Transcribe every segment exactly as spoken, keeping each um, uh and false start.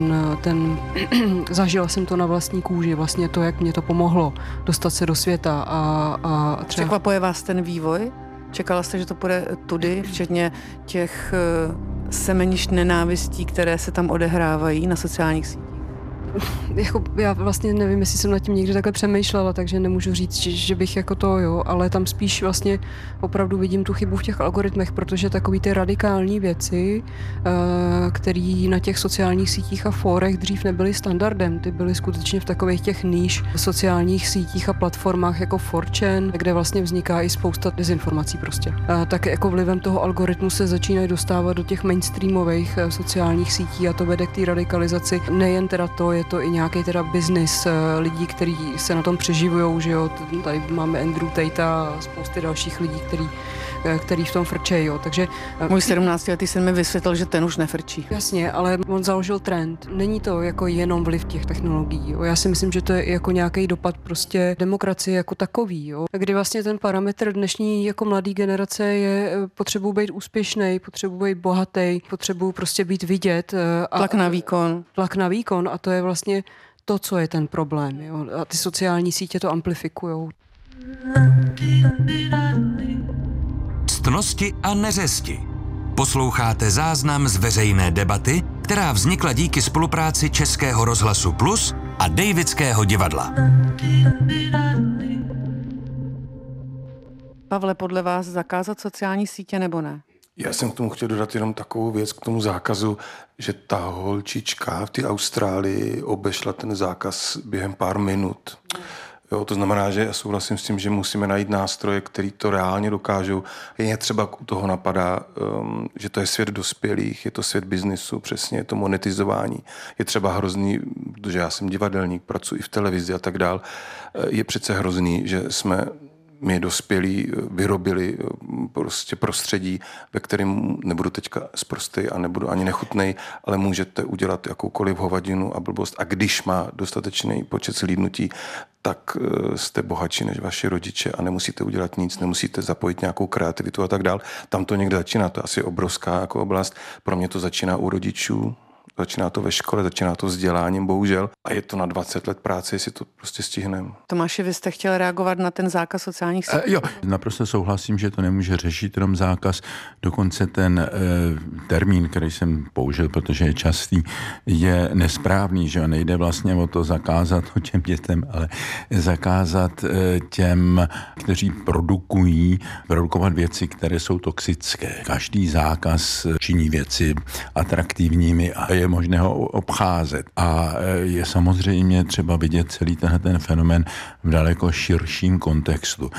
Ten, zažila jsem to na vlastní kůži, vlastně to, jak mě to pomohlo dostat se do světa. A, a třeba... Překvapuje vás ten vývoj? Čekala jste, že to půjde tudy, včetně těch semenišť nenávistí, které se tam odehrávají na sociálních sítích? Jako, já vlastně nevím, jestli jsem nad tím někdy takhle přemýšlela, takže nemůžu říct, že, že bych jako to, jo, ale tam spíš vlastně opravdu vidím tu chybu v těch algoritmech, protože takový ty radikální věci, které na těch sociálních sítích a fórech dřív nebyly standardem, ty byly skutečně v takových těch níž sociálních sítích a platformách jako four chan, kde vlastně vzniká i spousta dezinformací prostě. A tak jako vlivem toho algoritmu se začínají dostávat do těch mainstreamových sociálních sítí a to vede k té radikalizaci. Nejen teda to, je to i nějaký teda biznis lidí, kteří se na tom přeživujou, že jo. Tady máme Andrew Tate a spousty dalších lidí, který, který v tom frčejí, jo. Takže můj sedmnáctiletý syn mi vysvětlil, že ten už nefrčí. Jasně, ale on založil trend. Není to jako jenom vliv těch technologií, jo. Já si myslím, že to je jako nějaký dopad prostě demokracie jako takový, jo. Kdy vlastně ten parametr dnešní jako mladý generace je potřebuji být úspěšný, potřebuji být bohatý, potřebuji prostě být vidět. A tlak na výkon. Tlak na výkon a to je vlastně to, co je ten problém, jo. A ty sociální sítě to amplifikujou. Ctnosti a neřesti. Posloucháte záznam z veřejné debaty, která vznikla díky spolupráci Českého rozhlasu Plus a Davidského divadla. Pavle, podle vás zakázat sociální sítě nebo ne? Já jsem k tomu chtěl dodat jenom takovou věc, k tomu zákazu, že ta holčička v té Austrálii obešla ten zákaz během pár minut. Jo, to znamená, že já souhlasím s tím, že musíme najít nástroje, který to reálně dokážou. Jen třeba u toho napadá, um, že to je svět dospělých, je to svět biznisu, přesně, je to monetizování. Je třeba hrozný, protože já jsem divadelník, pracuji i v televizi a tak dál, je přece hrozný, že jsme my dospělí vyrobili prostě prostředí, ve kterém nebudu teďka sprostej a nebudu ani nechutnej, ale můžete udělat jakoukoliv hovadinu a blbost. A když má dostatečný počet slídnutí, tak jste bohatší než vaši rodiče a nemusíte udělat nic, nemusíte zapojit nějakou kreativitu a tak dál. Tam to někde začíná, to je asi obrovská jako oblast. Pro mě to začíná u rodičů, začíná to ve škole, začíná to vzděláním, bohužel. A je to na dvacet let práce, jestli to prostě stihneme. Tomáši, vy jste chtěl reagovat na ten zákaz sociálních sítí? E, jo, naprosto souhlasím, že to nemůže řešit jenom zákaz. Dokonce ten e, termín, který jsem použil, protože je častý, je nesprávný, že nejde vlastně o to zakázat o těm dětem, ale zakázat e, těm, kteří produkují, produkovat věci, které jsou toxické. Každý zákaz činí věci atraktivními a je možné ho obcházet. A je samozřejmě třeba vidět celý tenhle ten fenomén v daleko širším kontextu.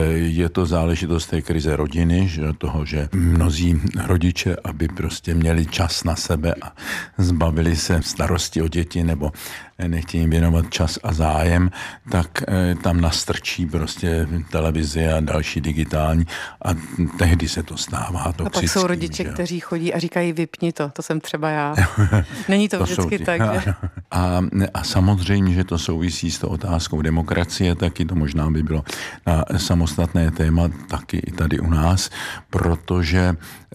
Je to záležitost té krize rodiny, že toho, že mnozí rodiče, aby prostě měli čas na sebe a zbavili se starosti o děti nebo nechtějí jim věnovat čas a zájem, tak tam nastrčí prostě televizi a další digitální a tehdy se to stává toxickým. A pak jsou rodiče, že? Kteří chodí a říkají vypni to, to jsem třeba já. Není to, to vždycky tak, že? A, a samozřejmě, že to souvisí s tou otázkou demokracie, taky to možná by bylo na samostatné téma, taky i tady u nás, protože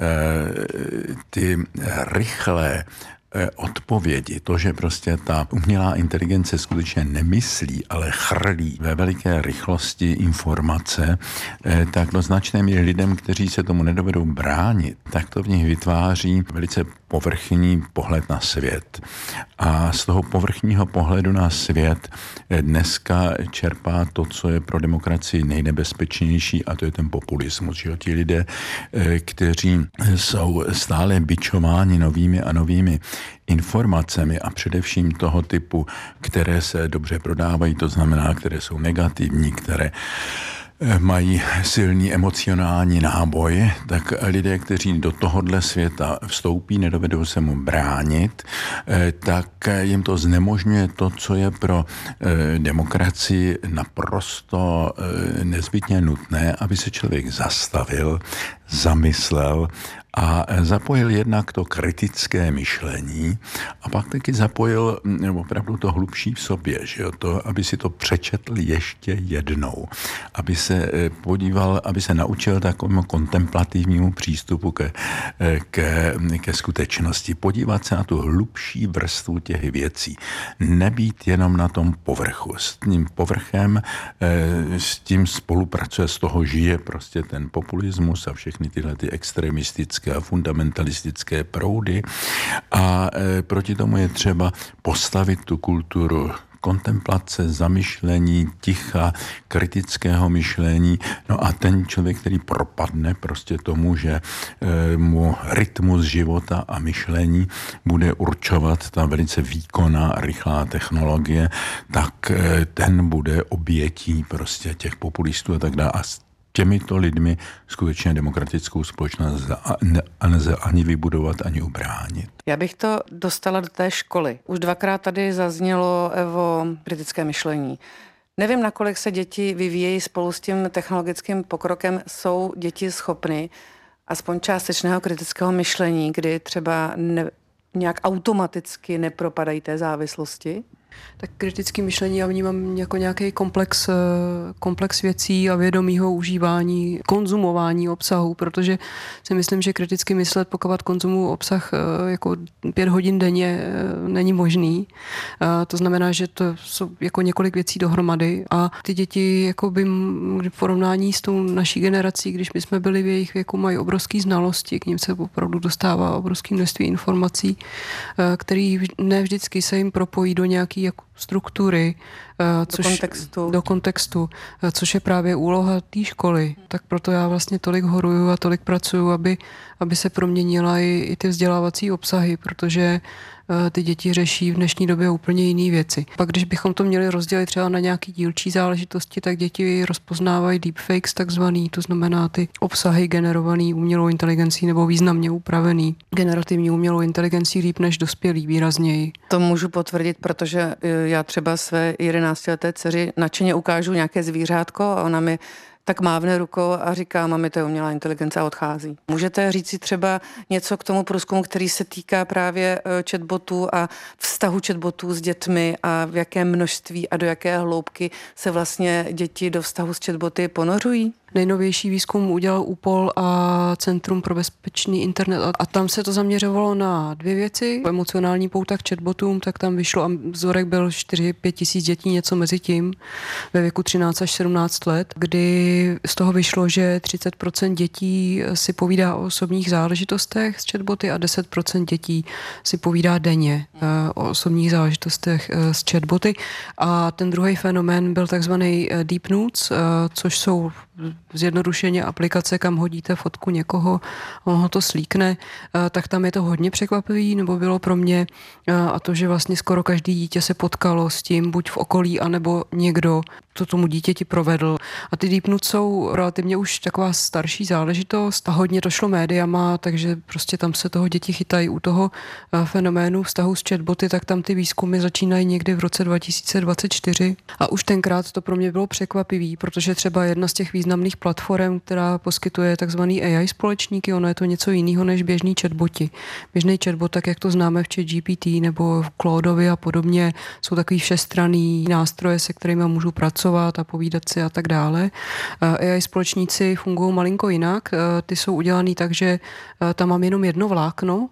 eh, ty rychlé odpovědi, to, že prostě ta umělá inteligence skutečně nemyslí, ale chrlí ve veliké rychlosti informace, tak do značné míry lidem, kteří se tomu nedovedou bránit, tak to v nich vytváří velice povrchní pohled na svět. A z toho povrchního pohledu na svět dneska čerpá to, co je pro demokracii nejnebezpečnější, a to je ten populismus. Že ti lidé, kteří jsou stále bičováni novými a novými informacemi a především toho typu, které se dobře prodávají, to znamená, které jsou negativní, které mají silný emocionální náboj, tak lidé, kteří do tohohle světa vstoupí, nedovedou se mu bránit, tak jim to znemožňuje to, co je pro demokracii naprosto nezbytně nutné, aby se člověk zastavil, zamyslel A zapojil jednak to kritické myšlení a pak taky zapojil opravdu to hlubší v sobě, že jo? To, aby si to přečetl ještě jednou, aby se podíval, aby se naučil takovému kontemplativnímu přístupu ke, ke, ke skutečnosti, podívat se na tu hlubší vrstvu těch věcí, nebýt jenom na tom povrchu. S tím povrchem, s tím spolupracuje, z toho žije prostě ten populismus a všechny tyhle ty extremistické a fundamentalistické proudy a proti tomu je třeba postavit tu kulturu kontemplace, zamyšlení, ticha, kritického myšlení. No a ten člověk, který propadne prostě tomu, že e, mu rytmus života a myšlení bude určovat ta velice výkonná, rychlá technologie, tak e, ten bude obětí prostě těch populistů a tak dále. A těmito lidmi skutečně demokratickou společnost nelze ani vybudovat, ani ubránit. Já bych to dostala do té školy. Už dvakrát tady zaznělo, Evo, kritické myšlení. Nevím, nakolik se děti vyvíjejí spolu s tím technologickým pokrokem. Jsou děti schopny aspoň částečného kritického myšlení, kdy třeba ne, nějak automaticky nepropadají té závislosti? Tak kritické myšlení já vnímám jako nějaký komplex, komplex věcí a vědomího užívání, konzumování obsahu, protože si myslím, že kriticky myslet, pokud konzumuju obsah jako pět hodin denně, není možný. To znamená, že to jsou jako několik věcí dohromady a ty děti jako by v porovnání s tou naší generací, když my jsme byli v jejich věku, mají obrovské znalosti, k nim se opravdu dostává obrovské množství informací, které ne vždycky se jim propojí do nějaký jako struktury, což, do kontextu. do kontextu, což je právě úloha té školy. Tak proto já vlastně tolik horuju a tolik pracuju, aby, aby se proměnila i, i ty vzdělávací obsahy, protože ty děti řeší v dnešní době úplně jiné věci. Pak když bychom to měli rozdělit třeba na nějaký dílčí záležitosti, tak děti rozpoznávají deepfakes takzvaný, to znamená ty obsahy generovaný umělou inteligencí nebo významně upravený generativní umělou inteligencí líp než dospělí výrazněji. To můžu potvrdit, protože já třeba své jedenáctileté dceři nadšeně ukážu nějaké zvířátko a ona mi tak mávne rukou a říká, mami, to je umělá inteligence a odchází. Můžete říct si třeba něco k tomu průzkumu, který se týká právě chatbotů a vztahu chatbotů s dětmi a v jaké množství a do jaké hloubky se vlastně děti do vztahu s chatboty ponořují? Nejnovější výzkum udělal úpol a Centrum pro bezpečný internet a tam se to zaměřovalo na dvě věci. Emocionální pouta k chatbotům, tak tam vyšlo a vzorek byl čtyři pět tisíc dětí, něco mezi tím, ve věku třináct až sedmnáct let, kdy z toho vyšlo, že třicet procent dětí si povídá o osobních záležitostech s chatboty a deset procent dětí si povídá denně o osobních záležitostech s chatboty. A ten druhý fenomén byl takzvaný deep nudes, což jsou zjednodušeně aplikace, kam hodíte fotku někoho, on ho to slíkne, tak tam je to hodně překvapivý, nebo bylo pro mě, a to, že vlastně skoro každý dítě se potkalo s tím, buď v okolí, anebo někdo to tomu dítěti provedl. A ty deep nudes jsou relativně už taková starší záležitost a hodně to šlo médiama, takže prostě tam se toho děti chytají u toho fenoménu vztahu s chatboty, tak tam ty výzkumy začínají někdy v roce dva tisíce dvacet čtyři a už tenkrát to pro mě bylo překvapivý, protože třeba jedna z těch významných platform, která poskytuje takzvaný A I společníky, ono je to něco jiného než běžný chatboti. Běžný chatbot, tak jak to známe v ChatGPT nebo v Claudeovi a podobně, jsou takový všestranný nástroje, se kterými můžu pracovat a povídat si a tak dále. A I společníci fungují malinko jinak. Ty jsou udělaný tak, že tam mám jenom jedno vlákno,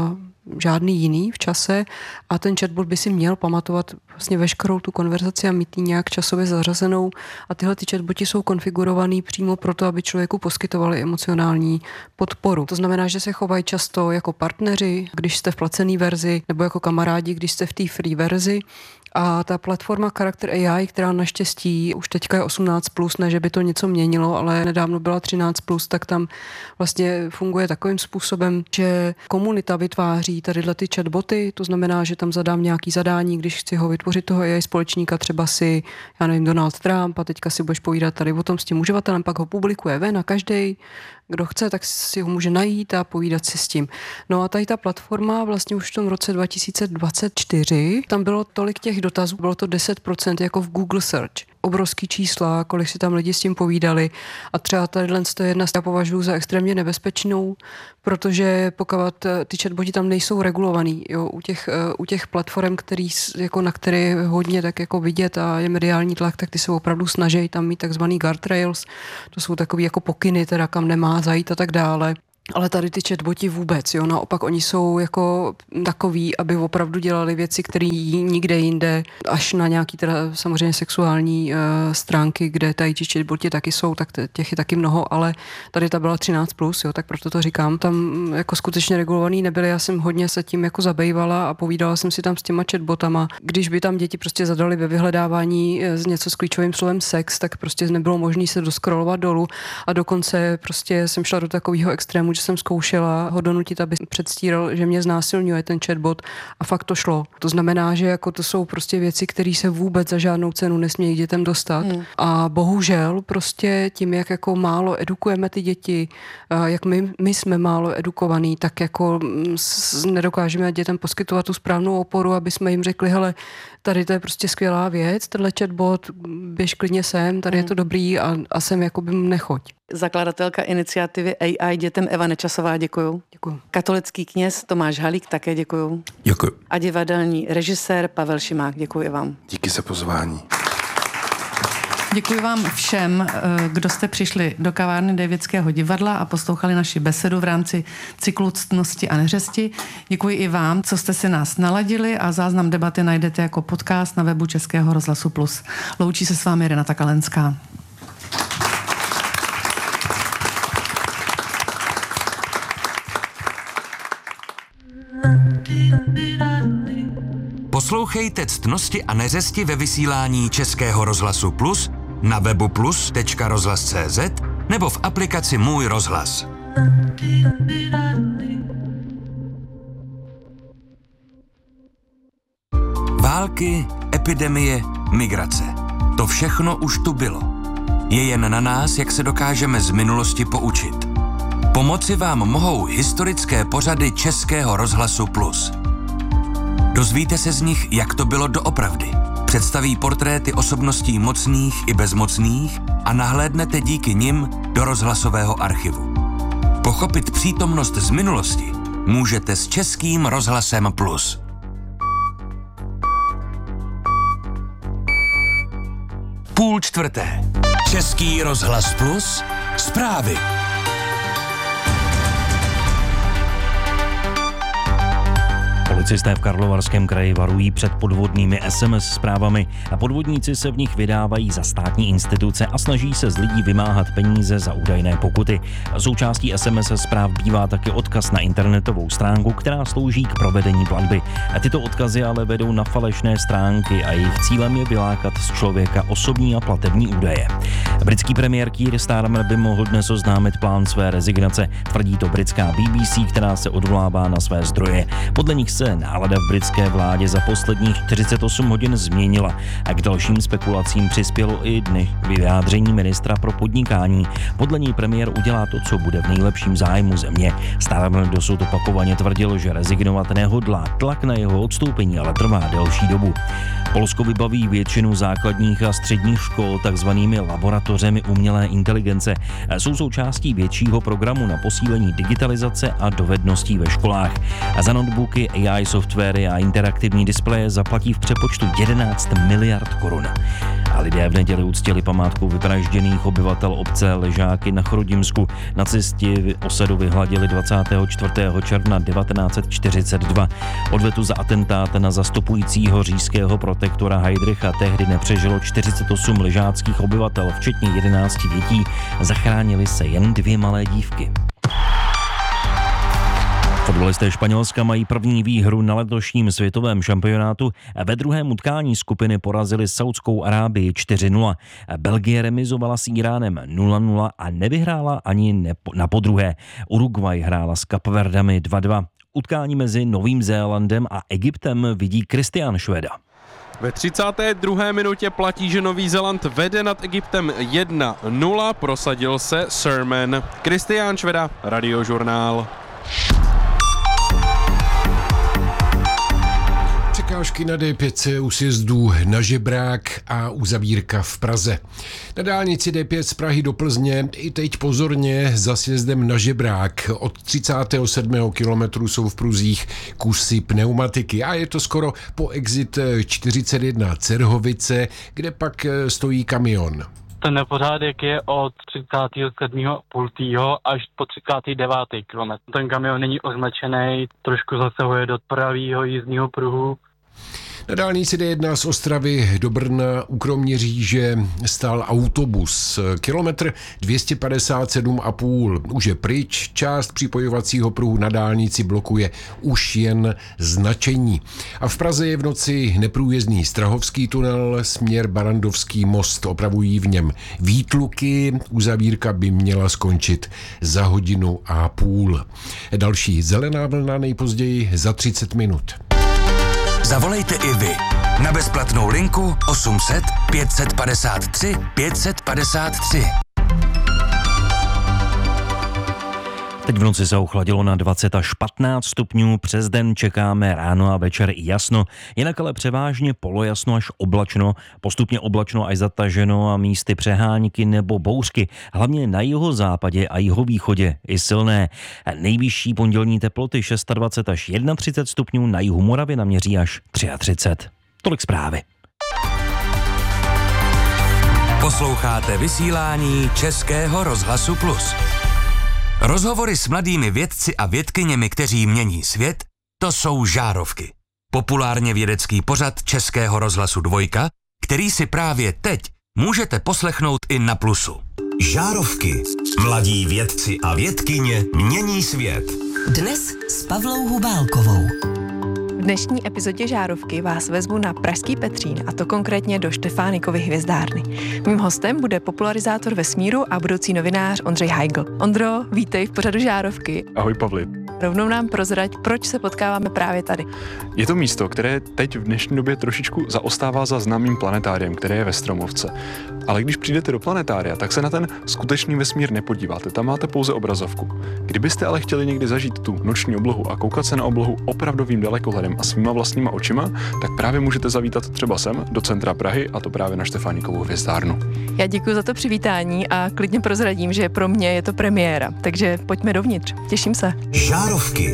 žádný jiný v čase a ten chatbot by si měl pamatovat vlastně veškerou tu konverzaci a mít ji nějak časově zařazenou a tyhle ty chatboti jsou konfigurovaný přímo proto, aby člověku poskytovali emocionální podporu. To znamená, že se chovají často jako partneři, když jste v placené verzi, nebo jako kamarádi, když jste v té free verzi. A ta platforma Character A I, která naštěstí už teďka je osmnáct plus, ne, že by to něco měnilo, ale nedávno byla třináct plus, tak tam vlastně funguje takovým způsobem, že komunita vytváří tadyhle ty chatboty, to znamená, že tam zadám nějaký zadání, když chci ho vytvořit toho A I společníka, třeba si, já nevím, Donald Trump a teďka si budeš povídat tady o tom s tím uživatelem, pak ho publikuje ven a každý, kdo chce, tak si ho může najít a povídat si s tím. No a tady ta platforma vlastně už v tom roce dva tisíce dvacet čtyři, tam bylo tolik těch těch dotazů bylo to deset procent jako v Google Search. Obrovský čísla, kolik si tam lidi s tím povídali. A třeba tadyhle je jedna, já považuji za extrémně nebezpečnou, protože pokud ty chatboti tam nejsou regulovaný, jo, u těch, u těch platform, který, jako na které je hodně tak jako vidět a je mediální tlak, tak ty se opravdu snaží tam mít takzvaný guardrails, to jsou takový jako pokyny, teda kam nemá zajít a tak dále. Ale tady ty chatboti vůbec, jo, naopak oni jsou jako takový, aby opravdu dělali věci, které nikde jinde, až na nějaký teda samozřejmě sexuální uh, stránky, kde tady ti chatboti taky jsou, tak těch je taky mnoho, ale tady ta byla třináct plus, jo, tak proto to říkám, tam jako skutečně regulovaný nebyly, já jsem hodně se tím jako zabývala a povídala jsem si tam s těma chatbotama. Když by tam děti prostě zadali ve vyhledávání něco s klíčovým slovem sex, tak prostě nebylo možné se doskrolovat dolů a dokonce prostě jsem šla do takového extrému, že jsem zkoušela ho donutit, aby předstíral, že mě znásilňuje ten chatbot a fakt to šlo. To znamená, že jako to jsou prostě věci, které se vůbec za žádnou cenu nesmějí dětem dostat. Hmm. A bohužel prostě tím, jak jako málo edukujeme ty děti, jak my, my jsme málo edukovaný, tak jako nedokážeme dětem poskytovat tu správnou oporu, aby jsme jim řekli, hele, tady to je prostě skvělá věc, tenhle chatbot, běž klidně sem, tady hmm. je to dobrý a, a sem jakoby nechoď. Zakladatelka iniciativy A I dětem Eva Nečasová, děkuju. Děkuju. Katolický kněz Tomáš Halík, také děkuju. Děkuju. A divadelní režisér Pavel Šimák, děkuji vám. Díky za pozvání. Děkuji vám všem, kdo jste přišli do kavárny Davidského divadla a poslouchali naši besedu v rámci cyklu Ctnosti a neřesti. Děkuji i vám, co jste si nás naladili a záznam debaty najdete jako podcast na webu Českého rozhlasu Plus. Loučí se s vámi Renata Kalenská. Poslouchejte Ctnosti a neřesti ve vysílání Českého rozhlasu Plus na webu plus tečka rozhlas tečka cé zet nebo v aplikaci Můj rozhlas. Války, epidemie, migrace. To všechno už tu bylo. Je jen na nás, jak se dokážeme z minulosti poučit. Pomoci vám mohou historické pořady Českého rozhlasu Plus. Dozvíte se z nich, jak to bylo doopravdy. Představí portréty osobností mocných i bezmocných a nahlédnete díky nim do rozhlasového archivu. Pochopit přítomnost z minulosti můžete s Českým rozhlasem Plus. Půl čtvrté. Český rozhlas Plus. Zprávy. Policisté v Karlovarském kraji varují před podvodnými es em es zprávami a podvodníci se v nich vydávají za státní instituce a snaží se z lidí vymáhat peníze za údajné pokuty. Součástí es em es zpráv bývá taky odkaz na internetovou stránku, která slouží k provedení platby. A tyto odkazy ale vedou na falešné stránky a jejich cílem je vylákat z člověka osobní a platební údaje. Britský premiér Keir Starmer by mohl dnes oznámit plán své rezignace. Tvrdí to britská bé bé cé, která se odvolává na své zdroje. Podle nich se nálada v britské vládě za posledních čtyřicet osm hodin změnila a k dalším spekulacím přispělo i dny vyjádření ministra pro podnikání. Podle něj premiér udělá to, co bude v nejlepším zájmu země. Starmer dosud opakovaně tvrdil, že rezignovat nehodlá. Tlak na jeho odstoupení ale trvá delší dobu. Polsko vybaví většinu základních a středních škol takzvanými laboratořemi umělé inteligence. Jsou součástí většího programu na posílení digitalizace a dovedností ve školách. A za notebooky, á í softwary a interaktivní displeje zaplatí v přepočtu jedenáct miliard korun. A lidé v neděli uctili památku vyvražděných obyvatel obce Ležáky na Chrudimsku. Nacisti osadu vyhladili dvacátého čtvrtého června devatenáct set čtyřicet dva. Odvetu za atentát na zastupujícího říšského protektora Heydricha tehdy nepřežilo čtyřicet osm ležáckých obyvatel, včetně jedenácti dětí. Zachránili se jen dvě malé dívky. Fotbalisté Španělska mají první výhru na letošním světovém šampionátu. Ve druhém utkání skupiny porazili Saudskou Arábii čtyři nula. Belgie remizovala s Iránem nula nula a nevyhrála ani na podruhé. Uruguay hrála s Kapverdami dva dva. Utkání mezi Novým Zélandem a Egyptem vidí Kristián Šveda. Ve třicáté druhé minutě platí, že Nový Zéland vede nad Egyptem jedna nula. Prosadil se Sermon. Kristián Šveda, Radiožurnál. Překážky na D pět u sjezdů na Žebrák a uzavírka v Praze. Na dálnici D pět z Prahy do Plzně i teď pozorně za sjezdem na Žebrák. Od třicátého sedmého kilometru jsou v pruzích kusy pneumatiky a je to skoro po exit čtyřicet jedna Cerhovice, kde pak stojí kamion. Ten nepořádek je od třicátého sedmého pultýho až po třicátý devátý kilometr. Ten kamion není označený, trošku zasahuje do pravého jízdního pruhu. Na dálnici D jedna z Ostravy do Brna u Kroměříže stál autobus. Kilometr dvě stě padesát sedm a půl. Už je pryč, část připojovacího pruhu na dálnici blokuje už jen značení. A v Praze je v noci neprůjezdný Strahovský tunel, směr Barandovský most. Opravují v něm výtluky. Uzavírka by měla skončit za hodinu a půl. Další zelená vlna nejpozději za třicet minut. Zavolejte i vy na bezplatnou linku osm set pět set padesát tři pět set padesát tři. Teď v noci se ochladilo na dvacet až patnáct stupňů, přes den čekáme ráno a večer i jasno, jinak ale převážně polojasno až oblačno, postupně oblačno až zataženo a místy přehánky nebo bouřky, hlavně na jihozápadě a jihovýchodě i silné. Nejvyšší pondělní teploty dvacet šest až třicet jedna stupňů, na jihu Moravy naměří až třicet tři. Tolik zprávy. Posloucháte vysílání Českého rozhlasu Plus. Rozhovory s mladými vědci a vědkyněmi, kteří mění svět, to jsou Žárovky. Populárně vědecký pořad Českého rozhlasu Dvojka, který si právě teď můžete poslechnout i na Plusu. Žárovky. Mladí vědci a vědkyně mění svět. Dnes s Pavlou Hubálkovou. V dnešní epizodě Žárovky vás vezmu na pražský Petřín, a to konkrétně do Štefánikovy hvězdárny. Mým hostem bude popularizátor vesmíru a budoucí novinář Ondřej Heigl. Ondro, vítej v pořadu Žárovky. Ahoj Pavli. Rovnou nám prozrať, proč se potkáváme právě tady. Je to místo, které teď v dnešní době trošičku zaostává za známým planetáriem, které je ve Stromovce. Ale když přijdete do planetária, tak se na ten skutečný vesmír nepodíváte, tam máte pouze obrazovku. Kdybyste ale chtěli někdy zažít tu noční oblohu a koukat se na oblohu opravdovým dalekohledem a svýma vlastníma očima, tak právě můžete zavítat třeba sem, do centra Prahy, a to právě na Štefánikovu hvězdárnu. Já děkuji za to přivítání a klidně prozradím, že pro mě je to premiéra, takže pojďme dovnitř. Těším se. Žárovky.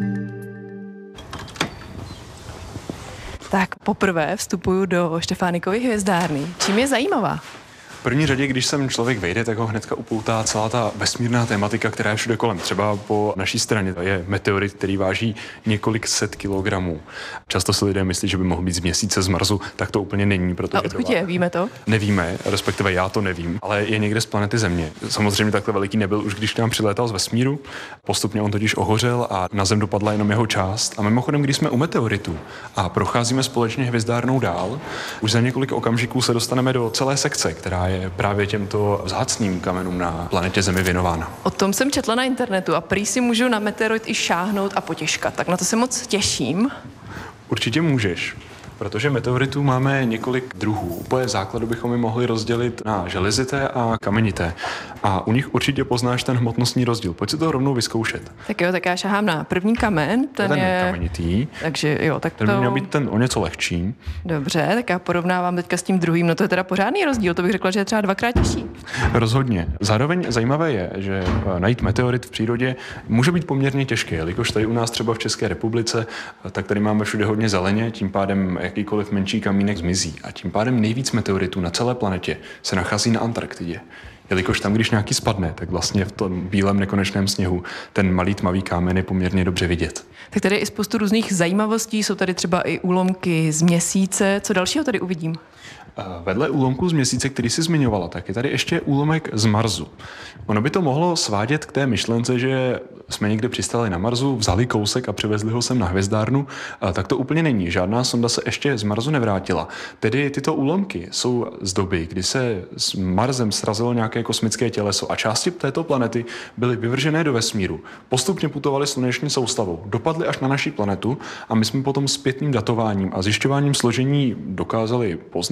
Tak poprvé vstupuju do Štefánikovy hvězdárny. Čím je zajímavá? V první řadě, když sem člověk vejde, tak ho hnedka upoutá celá ta vesmírná tematika, která je všude kolem. Třeba po naší straně je meteorit, který váží několik set kilogramů. Často si lidé myslí, že by mohl být z Měsíce, z Marsu, tak to úplně není. Protože a odkud je? Víme to? Nevíme, respektive já to nevím, ale je někde z planety Země. Samozřejmě takhle veliký nebyl už, když k nám přilétal z vesmíru. Postupně on totiž ohořel a na Zem dopadla jenom jeho část. A mimochodem, když jsme u meteoritu a procházíme společně hvězdárnou dál, už za několik okamžiků se dostaneme do celé sekce, která je je právě těmto vzácným kamenům na planetě Zemi věnována. O tom jsem četla na internetu a prý si můžu na meteorit i šáhnout a potěškat, tak na to se moc těším. Určitě můžeš. Protože meteoritů máme několik druhů. Úplně v základu bychom je mohli rozdělit na železité a kamenité. A u nich určitě poznáš ten hmotnostní rozdíl. Pojď si to rovnou vyzkoušet. Tak jo, tak já šahám na první kamen. Ten, ten je kamenitý. Takže jo, tak ten to... by měl být ten o něco lehčí. Dobře, tak já porovnávám teďka s tím druhým. No to je teda pořádný rozdíl, to bych řekla, že je třeba dvakrát těžší. Rozhodně. Zároveň zajímavé je, že najít meteorit v přírodě může být poměrně těžké, jelikož tady u nás třeba v České republice, tak tady máme všude hodně zeleně, tím pádem jakýkoliv menší kamínek zmizí. A tím pádem nejvíc meteoritů na celé planetě se nachází na Antarktidě. Jelikož tam, když nějaký spadne, tak vlastně v tom bílém nekonečném sněhu ten malý tmavý kámen je poměrně dobře vidět. Tak tady je i spoustu různých zajímavostí, jsou tady třeba i úlomky z Měsíce. Co dalšího tady uvidím? Vedle úlomku z Měsíce, který jsi zmiňovala, tak je tady ještě úlomek z Marsu. Ono by to mohlo svádět k té myšlence, že jsme někde přistali na Marsu, vzali kousek a přivezli ho sem na hvězdárnu, tak to úplně není. Žádná sonda se ještě z Marsu nevrátila. Tedy tyto úlomky jsou z doby, kdy se s Marsem srazilo nějaké kosmické těleso a části této planety byly vyvržené do vesmíru. Postupně putovaly sluneční soustavou, dopadly až na naši planetu a my jsme potom zpětným datováním a zjišťováním složení dokázali poznat,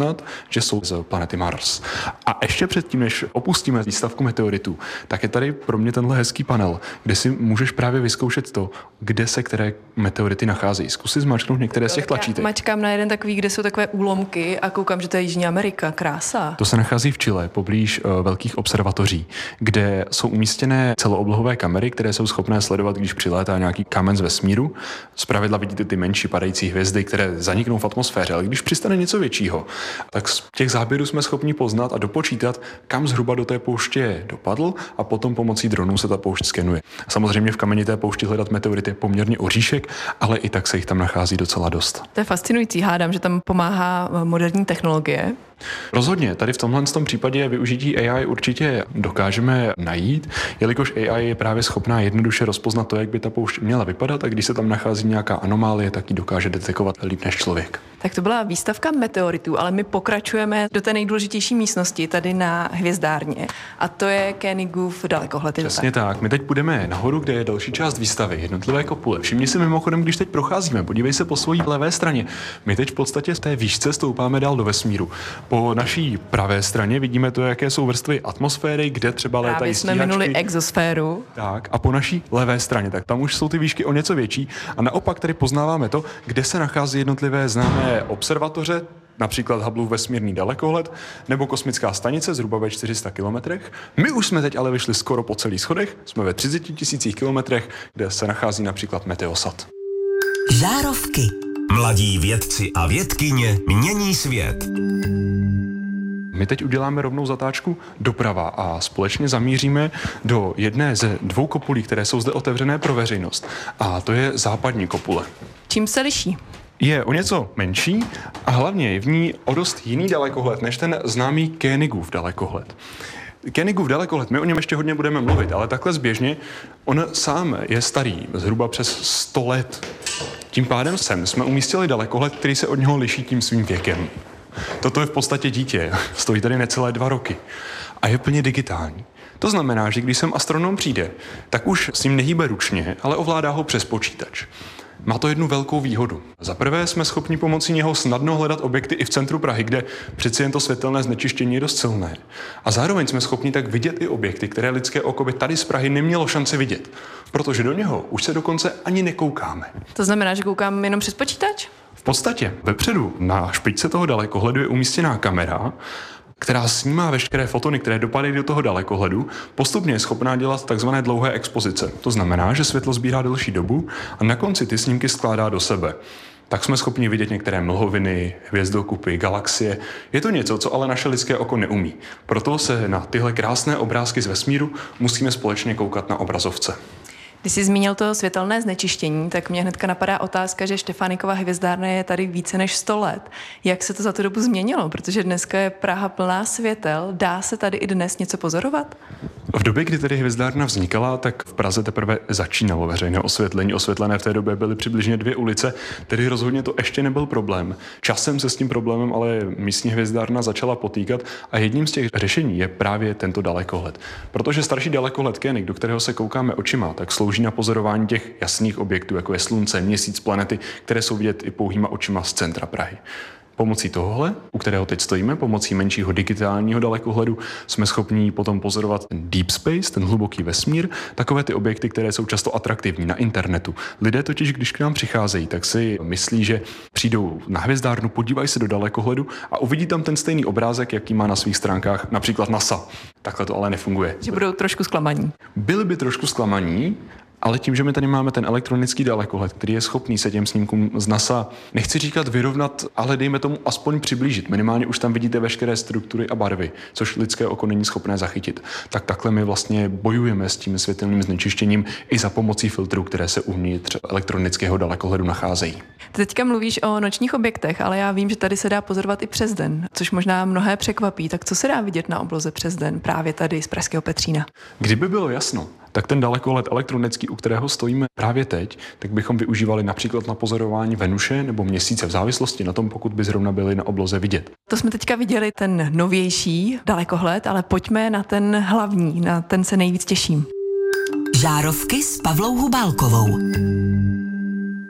poznat, že jsou z planety Mars. A ještě předtím, než opustíme výstavku meteoritů, tak je tady pro mě tenhle hezký panel, kde si můžeš právě vyzkoušet to, kde se které meteority nacházejí. Zkus si zmačknout některé z těch tlačítek. Mačkám na jeden takový, kde jsou takové úlomky a koukám, že to je Jižní Amerika. Krása. To se nachází v Chile, poblíž uh, velkých observatoří, kde jsou umístěné celooblohové kamery, které jsou schopné sledovat, když přilétá nějaký kámen z vesmíru. Zpravidla vidíte ty menší padající hvězdy, které zaniknou v atmosféře, ale když přistane něco většího, tak z těch záběrů jsme schopni poznat a dopočítat, kam zhruba do té pouště dopadl a potom pomocí dronů se ta poušť skenuje. Samozřejmě v kamenité poušti hledat meteority je poměrně oříšek, ale i tak se jich tam nachází docela dost. To je fascinující, hádám, že tam pomáhá moderní technologie. Rozhodně, tady v tomhle tom případě využití A I určitě dokážeme najít, jelikož A I je právě schopná jednoduše rozpoznat to, jak by ta poušť měla vypadat a když se tam nachází nějaká anomálie, tak ji dokáže detekovat líp než člověk. Tak to byla výstavka meteoritů, ale my pokračujeme do té nejdůležitější místnosti tady na hvězdárně a to je Koenigův dalekohled. Přesně tak. My teď půjdeme nahoru, kde je další část výstavy, jednotlivé kopule. Všimni si mimochodem, když teď procházíme, podívej se po své levé straně. My teď v podstatě z té výšce stoupáme dál do vesmíru. Po naší pravé straně vidíme to, jaké jsou vrstvy atmosféry, kde třeba létají Právě jsme stíhačky. minuli exosféru. Tak, a po naší levé straně, tak tam už jsou ty výšky o něco větší a naopak tady poznáváme to, kde se nachází jednotlivé známé observatoře, například Hubbleův vesmírný dalekohled nebo kosmická stanice zhruba ve čtyři sta kilometrech. My už jsme teď ale vyšli skoro po celých schodech, jsme ve třiceti tisících kilometrech, kde se nachází například Meteosat. Žárovky. Mladí vědci a vědkyně mění svět. My teď uděláme rovnou zatáčku doprava a společně zamíříme do jedné ze dvou kopulí, které jsou zde otevřené pro veřejnost. A to je západní kopule. Čím se liší? Je o něco menší a hlavně je v ní o dost jiný dalekohled než ten známý Koenigův dalekohled. Koenigův dalekohled, my o něm ještě hodně budeme mluvit, ale takhle zběžně, on sám je starý, zhruba přes sto let. Tím pádem sem jsme umístili dalekohled, který se od něho liší tím svým věkem. Toto je v podstatě dítě, stojí tady necelé dva roky a je plně digitální. To znamená, že když sem astronom přijde, tak už s ním nehýbe ručně, ale ovládá ho přes počítač. Má to jednu velkou výhodu. Za prvé jsme schopni pomocí něho snadno hledat objekty i v centru Prahy, kde přeci jen to světelné znečištění je dost silné. A zároveň jsme schopni tak vidět i objekty, které lidské oko by tady z Prahy nemělo šanci vidět, protože do něho už se dokonce ani nekoukáme. To znamená, že koukám jenom přes počítač? V podstatě vepředu na špičce toho dalekohledu je umístěná kamera, která snímá veškeré fotony, které dopadají do toho dalekohledu, postupně je schopná dělat takzvané dlouhé expozice. To znamená, že světlo sbírá delší dobu a na konci ty snímky skládá do sebe. Tak jsme schopni vidět některé mlhoviny, hvězdokupy, galaxie. Je to něco, co ale naše lidské oko neumí. Proto se na tyhle krásné obrázky z vesmíru musíme společně koukat na obrazovce. Když jsi zmínil to světelné znečištění, tak mě hnedka napadá otázka, že Štefánikova hvězdárna je tady více než sto let. Jak se to za tu dobu změnilo? Protože dneska je Praha plná světel. Dá se tady i dnes něco pozorovat? V době, kdy tedy hvězdárna vznikala, tak v Praze teprve začínalo veřejné osvětlení. Osvětlené v té době byly přibližně dvě ulice, tedy rozhodně to ještě nebyl problém. Časem se s tím problémem ale místní hvězdárna začala potýkat a jedním z těch řešení je právě tento dalekohled. Protože starší dalekohled Koenig, do kterého se koukáme očima, tak slouží na pozorování těch jasných objektů, jako je slunce, měsíc, planety, které jsou vidět i pouhýma očima z centra Prahy. Pomocí tohohle, u kterého teď stojíme, pomocí menšího digitálního dalekohledu, jsme schopni potom pozorovat ten deep space, ten hluboký vesmír, takové ty objekty, které jsou často atraktivní na internetu. Lidé totiž, když k nám přicházejí, tak si myslí, že přijdou na hvězdárnu, podívají se do dalekohledu a uvidí tam ten stejný obrázek, jaký má na svých stránkách například NASA. Takhle to ale nefunguje. Že budou trošku zklamaní. Byli by trošku zklamaní, ale tím, že my tady máme ten elektronický dalekohled, který je schopný se těm snímkům z NASA, nechci říkat vyrovnat, ale dejme tomu aspoň přiblížit. Minimálně už tam vidíte veškeré struktury a barvy, což lidské oko není schopné zachytit. Tak takhle my vlastně bojujeme s tím světelným znečištěním i za pomocí filtrů, které se uvnitř elektronického dalekohledu nacházejí. Ty teďka mluvíš o nočních objektech, ale já vím, že tady se dá pozorovat i přes den, což možná mnohé překvapí. Tak co se dá vidět na obloze přes den právě tady z Pražského Petřína? Kdyby bylo jasno, tak ten dalekohled elektronický, u kterého stojíme právě teď, tak bychom využívali například na pozorování Venuše nebo Měsíce v závislosti na tom, pokud by zrovna byly na obloze vidět. To jsme teďka viděli ten novější dalekohled, ale pojďme na ten hlavní, na ten se nejvíc těším. Žárovky s Pavlou Hubálkovou.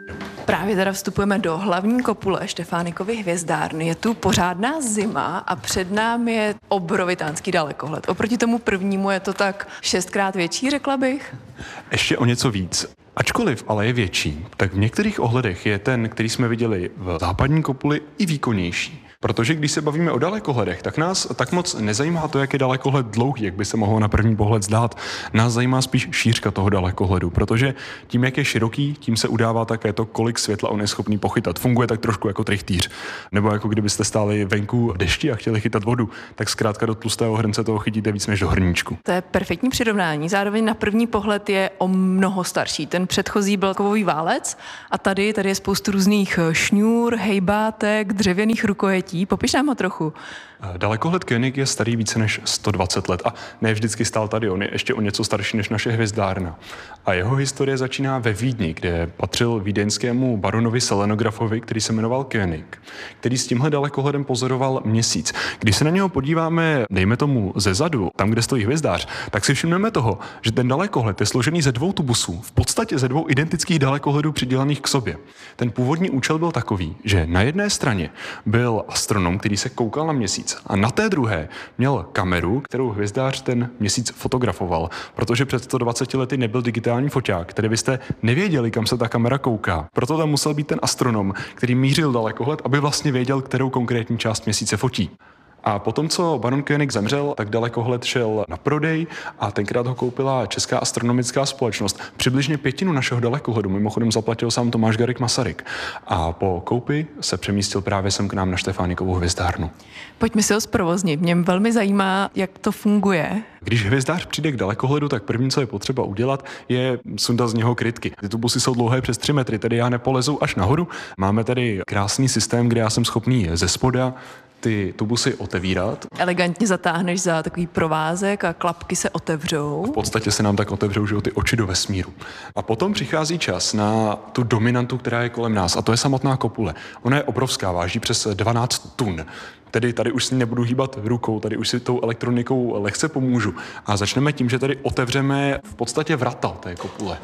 Právě teda vstupujeme do hlavní kopule Štefánikovy hvězdárny. Je tu pořádná zima a před námi je obrovitánský dalekohled. Oproti tomu prvnímu je to tak šestkrát větší, řekla bych. Ještě o něco víc. Ačkoliv ale je větší, tak v některých ohledech je ten, který jsme viděli v západní kopuli, i výkonnější. Protože když se bavíme o dalekohledech, tak nás tak moc nezajímá to, jak je dalekohled dlouhý, jak by se mohlo na první pohled zdát. Nás zajímá spíš šířka toho dalekohledu, protože tím, jak je široký, tím se udává také to, kolik světla on je schopný pochytat. Funguje tak trošku jako trichtýř. Nebo jako kdybyste stáli venku v dešti a chtěli chytat vodu, tak zkrátka do tlustého hrnce toho chytíte víc než do hrníčku. To je perfektní přirovnání. Zároveň na první pohled je o mnoho starší. Ten předchozí byl kovový válec a tady, tady je spoustu různých šňůr, hejbátek, dřevěných rukojetí. Popiš nám ho trochu. Dalekohled König je starý více než sto dvacet let a ne vždycky stál tady, on je ještě o něco starší než naše hvězdárna. A jeho historie začíná ve Vídni, kde patřil vídeňskému baronovi selenografovi, který se jmenoval König, který s tímhle dalekohledem pozoroval měsíc. Když se na něho podíváme, dejme tomu ze zadu, tam, kde stojí hvězdář, tak si všimneme toho, že ten dalekohled je složený ze dvou tubusů, v podstatě ze dvou identických dalekohledů přidělaných k sobě. Ten původní účel byl takový, že na jedné straně byl astronom, který se koukal na měsíc, a na té druhé měl kameru, kterou hvězdář ten měsíc fotografoval, protože před sto dvaceti lety nebyl digitální foťák, tedy byste nevěděli, kam se ta kamera kouká. Proto tam musel být ten astronom, který mířil dalekohled, aby vlastně věděl, kterou konkrétní část měsíce fotí. A potom, co baron König zemřel, tak dalekohled šel na prodej a tenkrát ho koupila Česká astronomická společnost. Přibližně pětinu našeho dalekohledu mimochodem zaplatil sám Tomáš Garrigue Masaryk. A po koupi se přemístil právě sem k nám na Štefánikovu hvězdárnu. Pojďme si ho zprovoznit. Mě velmi zajímá, jak to funguje. Když hvězdář přijde k dalekohledu, tak první, co je potřeba udělat, je sundat z něho krytky. Ty tubusy jsou dlouhé přes tři metry, tedy já nepolezu až nahoru. Máme tady krásný systém, kde já jsem schopný ze spoda ty tubusy otevírat. Elegantně zatáhneš za takový provázek a klapky se otevřou. V podstatě se nám tak otevřou, že ty oči do vesmíru. A potom přichází čas na tu dominantu, která je kolem nás, a to je samotná kopule. Ona je obrovská, váží přes dvanáct tun. Tedy tady už si nebudu hýbat rukou, tady už si tou elektronikou lehce pomůžu. A začneme tím, že tady otevřeme v podstatě vrata té kopule.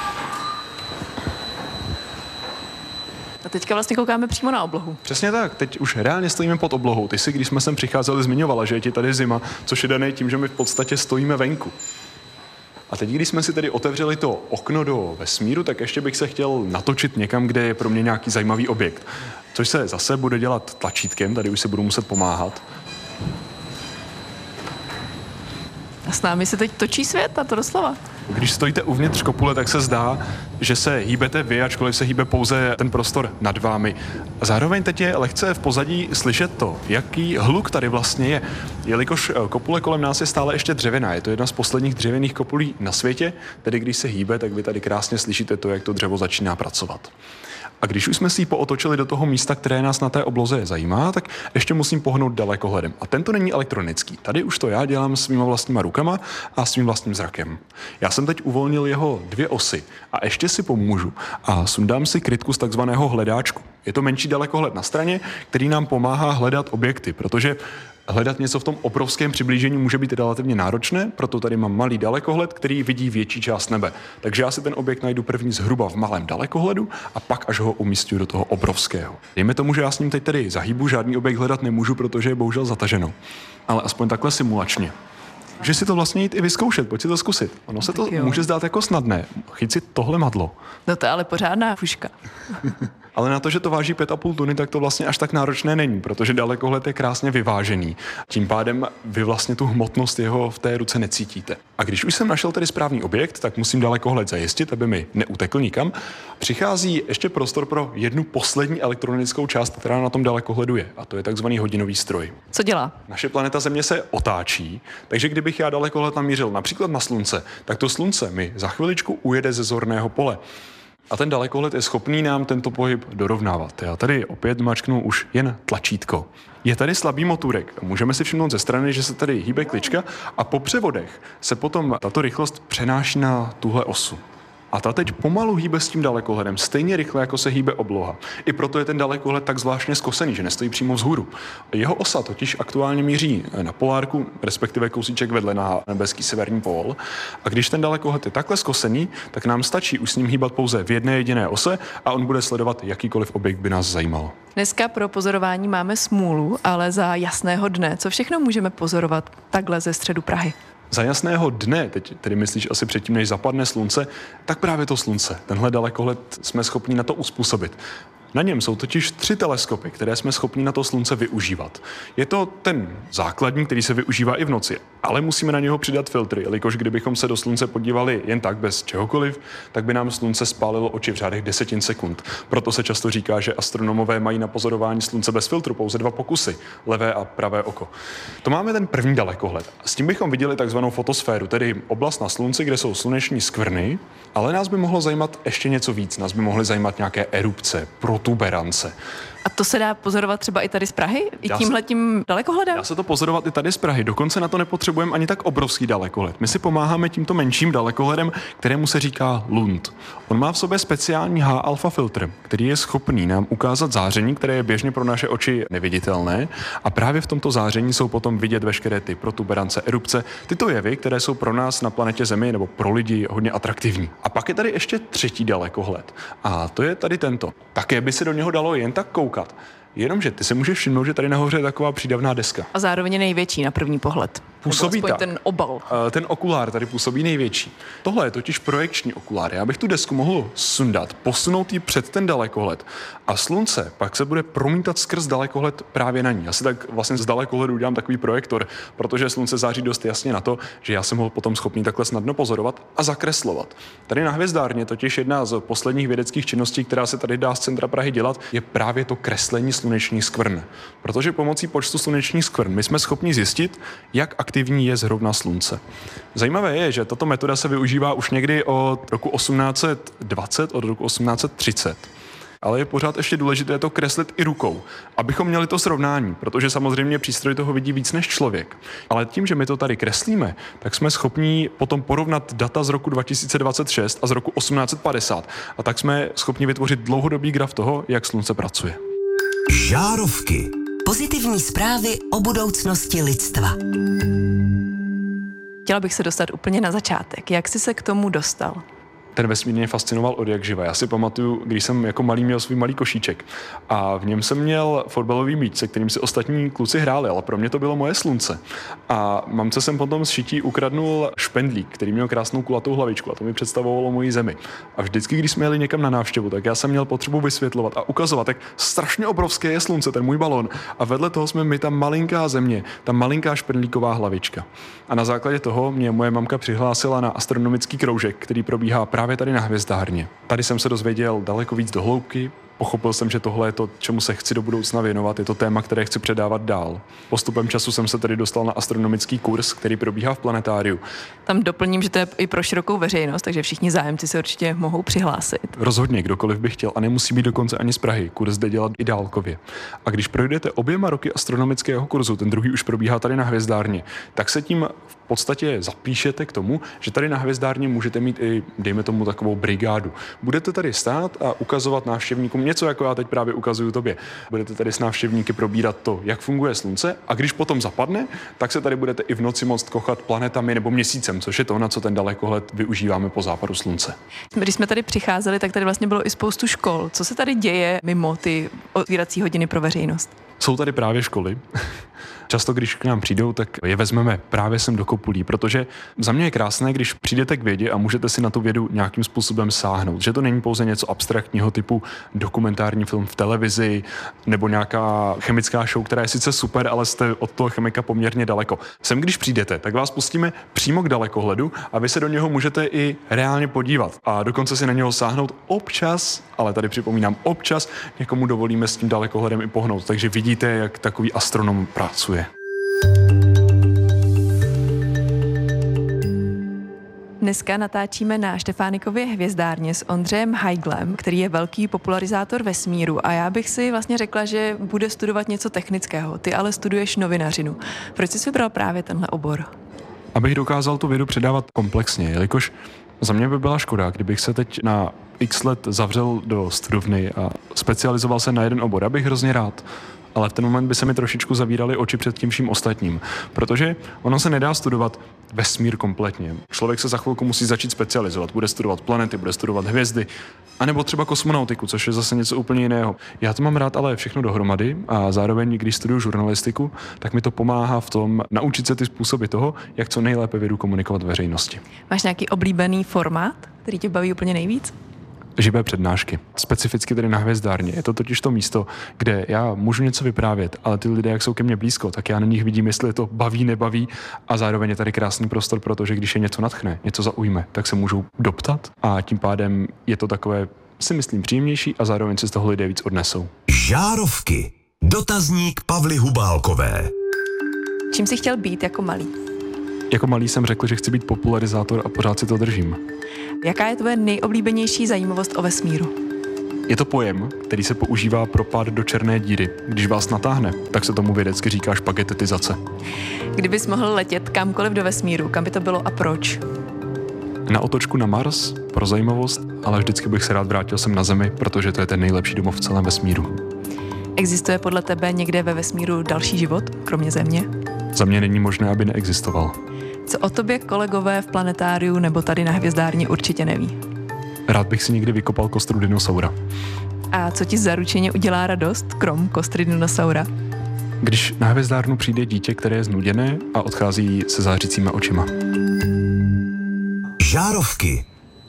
A teďka vlastně koukáme přímo na oblohu. Přesně tak, teď už reálně stojíme pod oblohou. Ty si, když jsme sem přicházeli, zmiňovala, že je ti tady zima, což je dané tím, že my v podstatě stojíme venku. A teď, když jsme si tady otevřeli to okno do vesmíru, tak ještě bych se chtěl natočit někam, kde je pro mě nějaký zajímavý objekt. Což se zase bude dělat tlačítkem, tady už si budu muset pomáhat. A s námi se teď točí svět, a to doslova. Když stojíte uvnitř kopule, tak se zdá, že se hýbete vy, ačkoliv se hýbe pouze ten prostor nad vámi. Zároveň teď je lehce v pozadí slyšet to, jaký hluk tady vlastně je. Jelikož kopule kolem nás je stále ještě dřevěná, je to jedna z posledních dřevěných kopulí na světě, tedy když se hýbe, tak vy tady krásně slyšíte to, jak to dřevo začíná pracovat. A když už jsme si ji pootočili do toho místa, které nás na té obloze zajímá, tak ještě musím pohnout dalekohledem. A tento není elektronický. Tady už to já dělám svýma vlastníma rukama a svým vlastním zrakem. Já jsem teď uvolnil jeho dvě osy a ještě si pomůžu a sundám si krytku z takzvaného hledáčku. Je to menší dalekohled na straně, který nám pomáhá hledat objekty, protože hledat něco v tom obrovském přiblížení může být relativně náročné, proto tady mám malý dalekohled, který vidí větší část nebe. Takže já si ten objekt najdu první zhruba v malém dalekohledu a pak až ho umístím do toho obrovského. Dejme tomu, že já s ním teď tady zahýbu, žádný objekt hledat nemůžu, protože je bohužel zataženo. Ale aspoň takhle simulačně. Můžeš si to vlastně jít i vyzkoušet, pojď si to zkusit. Ono se to může zdát jako snadné. Chyť si tohle madlo. No to je ale pořádná puška. Ale na to, že to váží pět a půl tuny, tak to vlastně až tak náročné není, protože dalekohled je krásně vyvážený. Tím pádem vy vlastně tu hmotnost jeho v té ruce necítíte. A když už jsem našel tedy správný objekt, tak musím dalekohled zajistit, aby mi neutekl nikam. Přichází ještě prostor pro jednu poslední elektronickou část, která na tom dalekohledu je, a to je takzvaný hodinový stroj. Co dělá? Naše planeta Země se otáčí, takže kdybych já dalekohled namířil například na Slunce, tak to Slunce mi za chviličku ujede ze zorného pole. A ten dalekohled je schopný nám tento pohyb dorovnávat. Já tady opět mačknu už jen tlačítko. Je tady slabý motůrek. Můžeme si všimnout ze strany, že se tady hýbe klička a po převodech se potom tato rychlost přenáší na tuhle osu. A ta teď pomalu hýbe s tím dalekohledem, stejně rychle, jako se hýbe obloha. I proto je ten dalekohled tak zvláštně skosený, že nestojí přímo vzhůru. Jeho osa totiž aktuálně míří na polárku, respektive kousíček vedle na nebeský severní pól. A když ten dalekohled je takhle skosený, tak nám stačí už s ním hýbat pouze v jedné jediné ose a on bude sledovat jakýkoliv objekt by nás zajímal. Dneska pro pozorování máme smůlu, ale za jasného dne, co všechno můžeme pozorovat takhle ze středu Prahy? Za jasného dne, teď tedy myslíš asi předtím, než zapadne slunce, tak právě to slunce. Tenhle dalekohled jsme schopni na to uspůsobit. Na něm jsou totiž tři teleskopy, které jsme schopni na to slunce využívat. Je to ten základní, který se využívá i v noci, ale musíme na něho přidat filtry, jelikož kdybychom se do slunce podívali jen tak bez čehokoliv, tak by nám slunce spálilo oči v řádech desetin sekund. Proto se často říká, že astronomové mají na pozorování slunce bez filtru pouze dva pokusy, levé a pravé oko. To máme ten první dalekohled. S tím bychom viděli takzvanou fotosféru, tedy oblast na slunci, kde jsou sluneční skvrny, ale nás by mohlo zajímat ještě něco víc. Nás by mohly zajímat nějaké erupce, protuberance. A to se dá pozorovat třeba i tady z Prahy? I tímhletím dalekohledem? Dá se to pozorovat i tady z Prahy. Dokonce na to nepotřebujeme ani tak obrovský dalekohled. My si pomáháme tímto menším dalekohledem, kterému se říká Lund. On má v sobě speciální H-alfa filtr, který je schopný nám ukázat záření, které je běžně pro naše oči neviditelné. A právě v tomto záření jsou potom vidět veškeré ty protuberance, erupce, tyto jevy, které jsou pro nás na planetě Zemi nebo pro lidi hodně atraktivní. A pak je tady ještě třetí dalekohled. A to je tady tento. Také by se do něho dalo jen tak koukat. Jenomže ty si můžeš všimnout, že tady nahoře je taková přídavná deska. A zároveň je největší na první pohled. Působí tak. ten obal. Ten okulár tady působí největší. Tohle je totiž projekční okulár. Já bych tu desku mohl sundat, posunout ji před ten dalekohled a slunce pak se bude promítat skrz dalekohled právě na ní. Já si tak vlastně z dalekohledu udělám takový projektor, protože slunce září dost jasně na to, že já jsem ho potom schopný takhle snadno pozorovat a zakreslovat. Tady na Hvězdárně totiž jedna z posledních vědeckých činností, která se tady dá z centra Prahy dělat, je právě to kreslení slunečních skvrn. Protože pomocí počtu slunečních skvrn my jsme schopni zjistit, jak aktivní je zrovna slunce. Zajímavé je, že tato metoda se využívá už někdy od roku osmnáct set dvacet, od roku osmnáct set třicet. Ale je pořád ještě důležité to kreslit i rukou, abychom měli to srovnání, protože samozřejmě přístroj toho vidí víc než člověk. Ale tím, že my to tady kreslíme, tak jsme schopni potom porovnat data z roku dva tisíce dvacet šest a z roku osmnáct set padesát. A tak jsme schopni vytvořit dlouhodobý graf toho, jak slunce pracuje. Žárovky. Pozitivní zprávy o budoucnosti lidstva. Chtěla bych se dostat úplně na začátek. Jak jsi se k tomu dostal? Ten vesmír mě fascinoval od jak živa. Já si pamatuju, když jsem jako malý měl svůj malý košíček a v něm jsem měl fotbalový míč, se kterým si ostatní kluci hráli, ale pro mě to bylo moje slunce. A mamce jsem potom z šití ukradnul špendlík, který měl krásnou kulatou hlavičku a to mi představovalo moji zemi. A vždycky, když jsme jeli někam na návštěvu, tak já jsem měl potřebu vysvětlovat a ukazovat, jak strašně obrovské je slunce, ten můj balón. A vedle toho jsme my ta malinká země, ta malinká špendlíková hlavička. A na základě toho mě moje mamka přihlásila na astronomický kroužek, který probíhá právě tady na Hvězdárně. Tady jsem se dozvěděl daleko víc do hloubky, pochopil jsem, že tohle je to, čemu se chci do budoucna věnovat, je to téma, které chci předávat dál. Postupem času jsem se tedy dostal na astronomický kurz, který probíhá v planetáriu. Tam doplním, že to je i pro širokou veřejnost, takže všichni zájemci se určitě mohou přihlásit. Rozhodně, kdokoliv by chtěl a nemusí být dokonce ani z Prahy. Kurz jde dělat i dálkově. A když projdete oběma roky astronomického kurzu, ten druhý už probíhá tady na Hvězdárně, tak se tím v podstatě zapíšete k tomu, že tady na Hvězdárně můžete mít i, dejme tomu, takovou brigádu. Budete tady stát a ukazovat návštěvníkům něco, jako já teď právě ukazuju tobě. Budete tady s návštěvníky probírat to, jak funguje slunce, a když potom zapadne, tak se tady budete i v noci moct kochat planetami nebo měsícem, což je to, na co ten dalekohled využíváme po západu slunce. Když jsme tady přicházeli, tak tady vlastně bylo i spoustu škol. Co se tady děje mimo ty otvírací hodiny pro veřejnost? Jsou tady právě školy. Často, když k nám přijdou, tak je vezmeme právě sem do kopulí, protože za mě je krásné, když přijdete k vědě a můžete si na tu vědu nějakým způsobem sáhnout. Že to není pouze něco abstraktního typu dokumentární film v televizi nebo nějaká chemická show, která je sice super, ale jste od toho chemika poměrně daleko. Sem, když přijdete, tak vás pustíme přímo k dalekohledu a vy se do něho můžete i reálně podívat a dokonce si na něho sáhnout občas, ale tady připomínám občas, někomu dovolíme s tím dalekohledem i pohnout. Takže vidíte, jak takový astronom pracuje. Dneska natáčíme na Štefánikově hvězdárně s Ondřejem Heiglem, který je velký popularizátor vesmíru, a já bych si vlastně řekla, že bude studovat něco technického. Ty ale studuješ novinařinu. Proč jsi vybral právě tenhle obor? Abych dokázal tu vědu předávat komplexně, jelikož za mě by byla škoda, kdybych se teď na x let zavřel do studovny a specializoval se na jeden obor. Já bych hrozně rád, ale v ten moment by se mi trošičku zavíraly oči před tím vším ostatním, protože ono se nedá studovat vesmír kompletně. Člověk se za chvilku musí začít specializovat, bude studovat planety, bude studovat hvězdy, anebo třeba kosmonautiku, což je zase něco úplně jiného. Já to mám rád ale všechno dohromady a zároveň, když studuju žurnalistiku, tak mi to pomáhá v tom naučit se ty způsoby toho, jak co nejlépe vědu komunikovat veřejnosti. Máš nějaký oblíbený formát, který tě baví úplně nejvíc? Živé přednášky. Specificky tedy na hvězdárně. Je to totiž to místo, kde já můžu něco vyprávět, ale ty lidé, jak jsou ke mně blízko, tak já na nich vidím, jestli je to baví, nebaví a zároveň je tady krásný prostor, protože když je něco nadchne, něco zaujme, tak se můžou doptat a tím pádem je to takové, si myslím, příjemnější a zároveň si z toho lidé víc odnesou. Žárovky. Dotazník Pavly Hubálkové. Čím jsi chtěl být jako malý? Jako malý jsem řekl, že chci být popularizátor a pořád si to držím. Jaká je tvoje nejoblíbenější zajímavost o vesmíru? Je to pojem, který se používá pro pád do černé díry. Když vás natáhne, tak se tomu vědecky říká špagetetizace. Kdybys mohl letět kamkoliv do vesmíru, kam by to bylo a proč? Na otočku na Mars, pro zajímavost, ale vždycky bych se rád vrátil sem na Zemi, protože to je ten nejlepší domov v celém vesmíru. Existuje podle tebe někde ve vesmíru další život, kromě Země? Za mě není možné, aby neexistoval. Co o tobě kolegové v planetáriu nebo tady na hvězdárně určitě neví? Rád bych si někdy vykopal kostru dinosaura. A co ti zaručeně udělá radost, krom kostry dinosaura? Když na hvězdárnu přijde dítě, které je znuděné a odchází se zářícíma očima. Žárovky.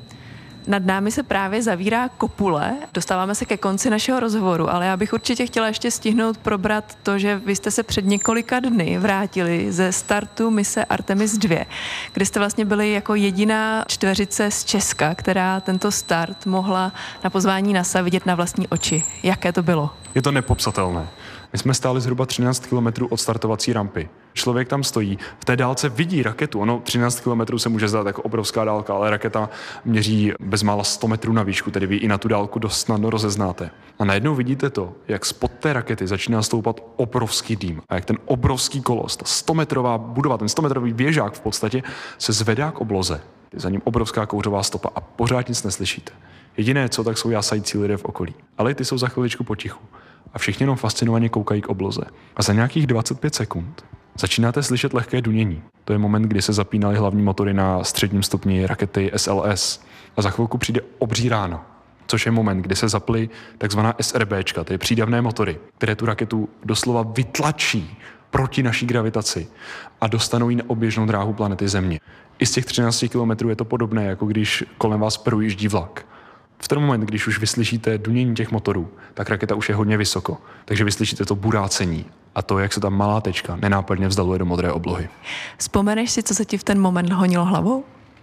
Nad námi se právě zavírá kopule. Dostáváme se ke konci našeho rozhovoru, ale já bych určitě chtěla ještě stihnout probrat to, že vy jste se před několika dny vrátili ze startu mise Artemis dva, kde jste vlastně byli jako jediná čtveřice z Česka, která tento start mohla na pozvání NASA vidět na vlastní oči. Jaké to bylo? Je to nepopsatelné. My jsme stáli zhruba třináct kilometrů od startovací rampy. Člověk tam stojí, v té dálce vidí raketu. Ono třináct kilometrů se může zdát jako obrovská dálka, ale raketa měří bezmála sto metrů na výšku, tedy vy i na tu dálku dost snadno rozeznáte. A najednou vidíte to, jak spod té rakety začíná stoupat obrovský dým a jak ten obrovský kolos, ta stometrová budova, ten stometrový věžák v podstatě se zvedá k obloze. Je za ním obrovská kouřová stopa a pořád nic neslyšíte. Jediné, co tak jsou jásající lidé v okolí. Ale ty jsou za chviličku potichu. A všichni jenom fascinovaně koukají k obloze. A za nějakých dvacet pět sekund začínáte slyšet lehké dunění. To je moment, kdy se zapínaly hlavní motory na středním stupni rakety S L S. A za chvilku přijde obří ráno, což je moment, kdy se zaply takzvaná SRBčka, tedy přídavné motory, které tu raketu doslova vytlačí proti naší gravitaci a dostanou ji na oběžnou dráhu planety Země. I z těch třináct kilometrů je to podobné, jako když kolem vás projíždí vlak. V ten moment, když už vyslyšíte dunění těch motorů, tak raketa už je hodně vysoko. Takže vyslyšíte to burácení a to, jak se ta malá tečka nenápadně vzdaluje do modré oblohy. Vzpomeneš si, co se ti v ten moment honilo hlavou?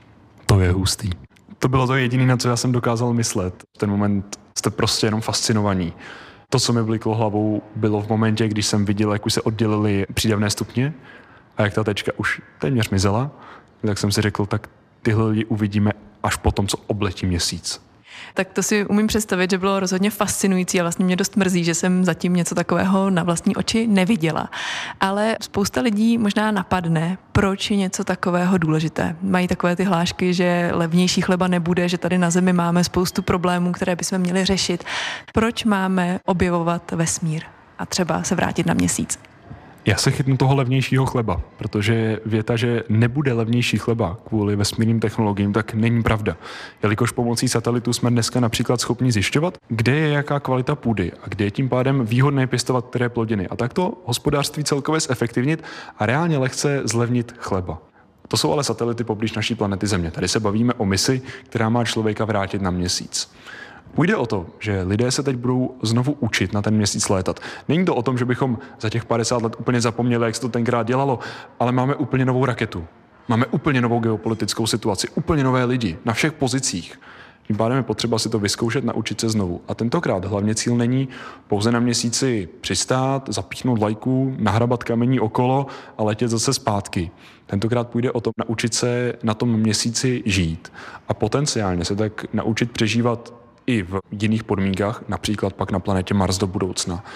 To je hustý. To bylo to jediné, na co já jsem dokázal myslet. V ten moment jste prostě jenom fascinovaní. To, co mi vlíklo hlavou, bylo v momentě, když jsem viděl, jak už se oddělily přídavné stupně a jak ta tečka už téměř mizela, tak jsem si řekl, tak tyhle lidi uvidíme až potom, co obletí měsíc. Tak to si umím představit, že bylo rozhodně fascinující a vlastně mě dost mrzí, že jsem zatím něco takového na vlastní oči neviděla. Ale spousta lidí možná napadne, proč je něco takového důležité. Mají takové ty hlášky, že levnější chleba nebude, že tady na Zemi máme spoustu problémů, které bychom měli řešit. Proč máme objevovat vesmír a třeba se vrátit na Měsíc? Já se chytnu toho levnějšího chleba, protože věta, že nebude levnější chleba kvůli vesmírným technologiím, tak není pravda. Jelikož pomocí satelitu jsme dneska například schopni zjišťovat, kde je jaká kvalita půdy a kde je tím pádem výhodné pěstovat které plodiny a takto hospodářství celkově zefektivnit a reálně lehce zlevnit chleba. To jsou ale satelity poblíž naší planety Země. Tady se bavíme o misi, která má člověka vrátit na Měsíc. Půjde o to, že lidé se teď budou znovu učit na ten Měsíc létat. Není to o tom, že bychom za těch padesát let úplně zapomněli, jak se to tenkrát dělalo, ale máme úplně novou raketu. Máme úplně novou geopolitickou situaci, úplně nové lidi na všech pozicích. Tím pádem je potřeba si to vyzkoušet, naučit se znovu. A tentokrát hlavně cíl není pouze na Měsíci přistát, zapíchnout lajku, nahrabat kamení okolo a letět zase zpátky. Tentokrát půjde o to naučit se na tom Měsíci žít a potenciálně se tak naučit přežívat i v jiných podmínkách, například pak na planetě Mars do budoucna.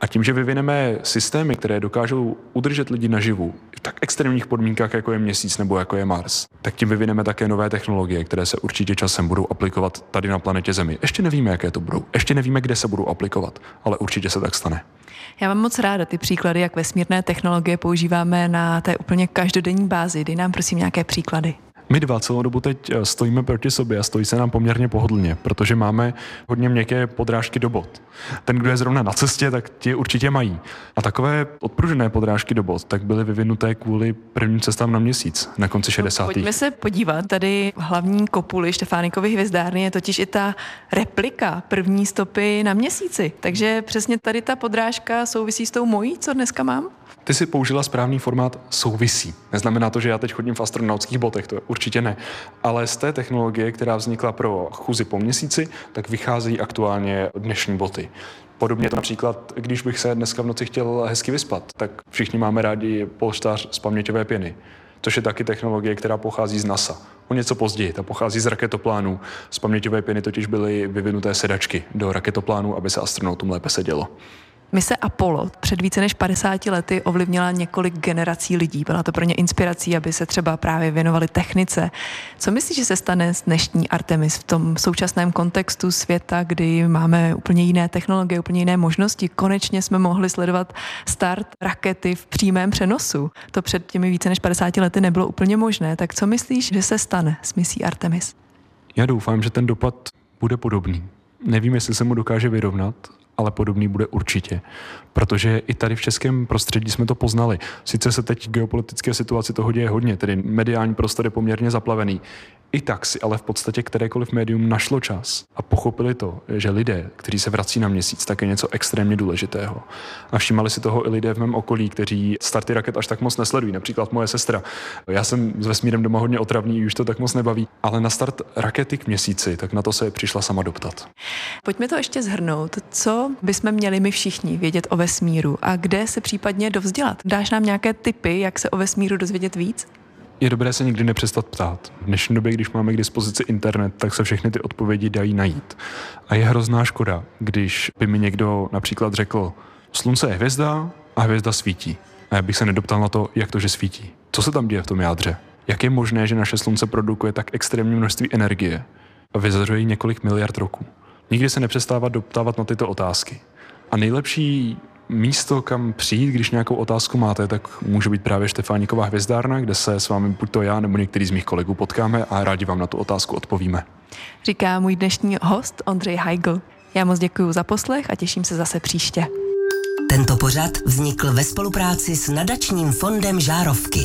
A tím, že vyvineme systémy, které dokážou udržet lidi naživu v tak extrémních podmínkách, jako je Měsíc nebo jako je Mars, tak tím vyvineme také nové technologie, které se určitě časem budou aplikovat tady na planetě Zemi. Ještě nevíme, jaké to budou. Ještě nevíme, kde se budou aplikovat, ale určitě se tak stane. Já mám moc ráda ty příklady, jak vesmírné technologie používáme na té úplně každodenní bázi. Dej nám prosím nějaké příklady. My dva celou dobu teď stojíme proti sobě a stojí se nám poměrně pohodlně, protože máme hodně měkké podrážky do bot. Ten, kdo je zrovna na cestě, tak ti určitě mají. A takové odpružené podrážky do bot tak byly vyvinuté kvůli prvním cestám na Měsíc na konci šedesátých. Pojďme se podívat. Tady v hlavní kopuli Štefánikovy hvězdárny je totiž i ta replika první stopy na Měsíci. Takže přesně tady ta podrážka souvisí s tou mojí, co dneska mám? Ty si použila správný formát souvisí. Neznamená to, že já teď chodím v astronautských botech, to určitě ne. Ale z té technologie, která vznikla pro chůzi po Měsíci, tak vycházejí aktuálně dnešní boty. Podobně to například, když bych se dneska v noci chtěl hezky vyspat, tak všichni máme rádi polštář z paměťové pěny. Což je taky technologie, která pochází z NASA. O něco později, ta pochází z raketoplánů. Z paměťové pěny totiž byly vyvinuté sedačky do raketoplánů, aby se astronautům lépe sedělo. Mise Apollo před více než padesáti lety ovlivnila několik generací lidí. Byla to pro ně inspirací, aby se třeba právě věnovali technice. Co myslíš, že se stane s dnešní Artemis v tom současném kontextu světa, kdy máme úplně jiné technologie, úplně jiné možnosti? Konečně jsme mohli sledovat start rakety v přímém přenosu. To před těmi více než padesáti lety nebylo úplně možné. Tak co myslíš, že se stane s misí Artemis? Já doufám, že ten dopad bude podobný. Nevím, jestli se mu dokáže vyrovnat, ale podobný bude určitě. Protože i tady v českém prostředí jsme to poznali. Sice se teď v geopolitické situaci toho děje hodně, tedy mediální prostor je poměrně zaplavený. I tak si ale v podstatě kterékoliv médium našlo čas a pochopili to, že lidé, kteří se vrací na Měsíc, tak je něco extrémně důležitého. A všímali si toho i lidé v mém okolí, kteří starty raket až tak moc nesledují. Například moje sestra. Já jsem s vesmírem doma hodně otravný, už to tak moc nebaví, ale na start rakety k Měsíci, tak na to se přišla sama doptat. Pojďme to ještě shrnout. Co bychom měli my všichni vědět o vesmíru a kde se případně dovzdělat? Dáš nám nějaké tipy, jak se o vesmíru dozvědět víc? Je dobré se nikdy nepřestat ptát. V dnešní době, když máme k dispozici internet, tak se všechny ty odpovědi dají najít. A je hrozná škoda, když by mi někdo například řekl, slunce je hvězda a hvězda svítí. A já bych se nedoptal na to, jak to, že svítí. Co se tam děje v tom jádře? Jak je možné, že naše slunce produkuje tak extrémní množství energie a vyzařuje ji několik miliard roků? Nikdy se nepřestávat doptávat na tyto otázky. A nejlepší místo, kam přijít, když nějakou otázku máte, tak může být právě Štefánikova hvězdárna, kde se s vámi buď to já nebo některý z mých kolegů potkáme a rádi vám na tu otázku odpovíme. Říká můj dnešní host Ondřej Heigl. Já moc děkuji za poslech a těším se zase příště. Tento pořad vznikl ve spolupráci s nadačním fondem Žárovky.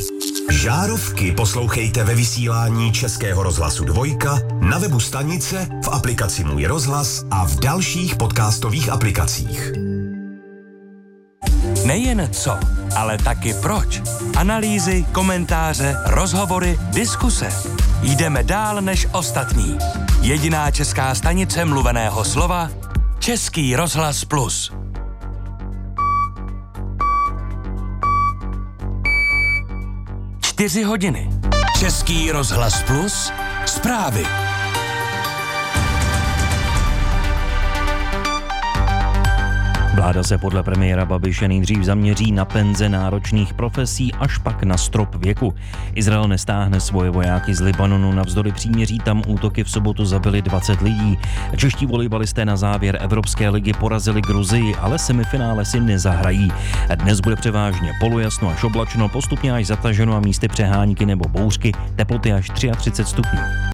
Žárovky poslouchejte ve vysílání Českého rozhlasu Dvojka, na webu stanice, v aplikaci Můj rozhlas a v dalších podcastových aplikacích. Nejen co, ale taky proč. Analýzy, komentáře, rozhovory, diskuse. Jdeme dál než ostatní. Jediná česká stanice mluveného slova Český rozhlas Plus. Čtyři hodiny. Český rozhlas Plus. Zprávy. Vláda se podle premiéra Babiše nejdřív zaměří na penze náročných profesí, až pak na strop věku. Izrael nestáhne svoje vojáky z Libanonu, navzdory příměří tam útoky v sobotu zabili dvacet lidí. Čeští volejbalisté na závěr Evropské ligy porazili Gruzii, ale semifinále si nezahrají. Dnes bude převážně polojasno až oblačno, postupně až zataženo a místy přehánky nebo bouřky, teploty až třicet tři stupňů.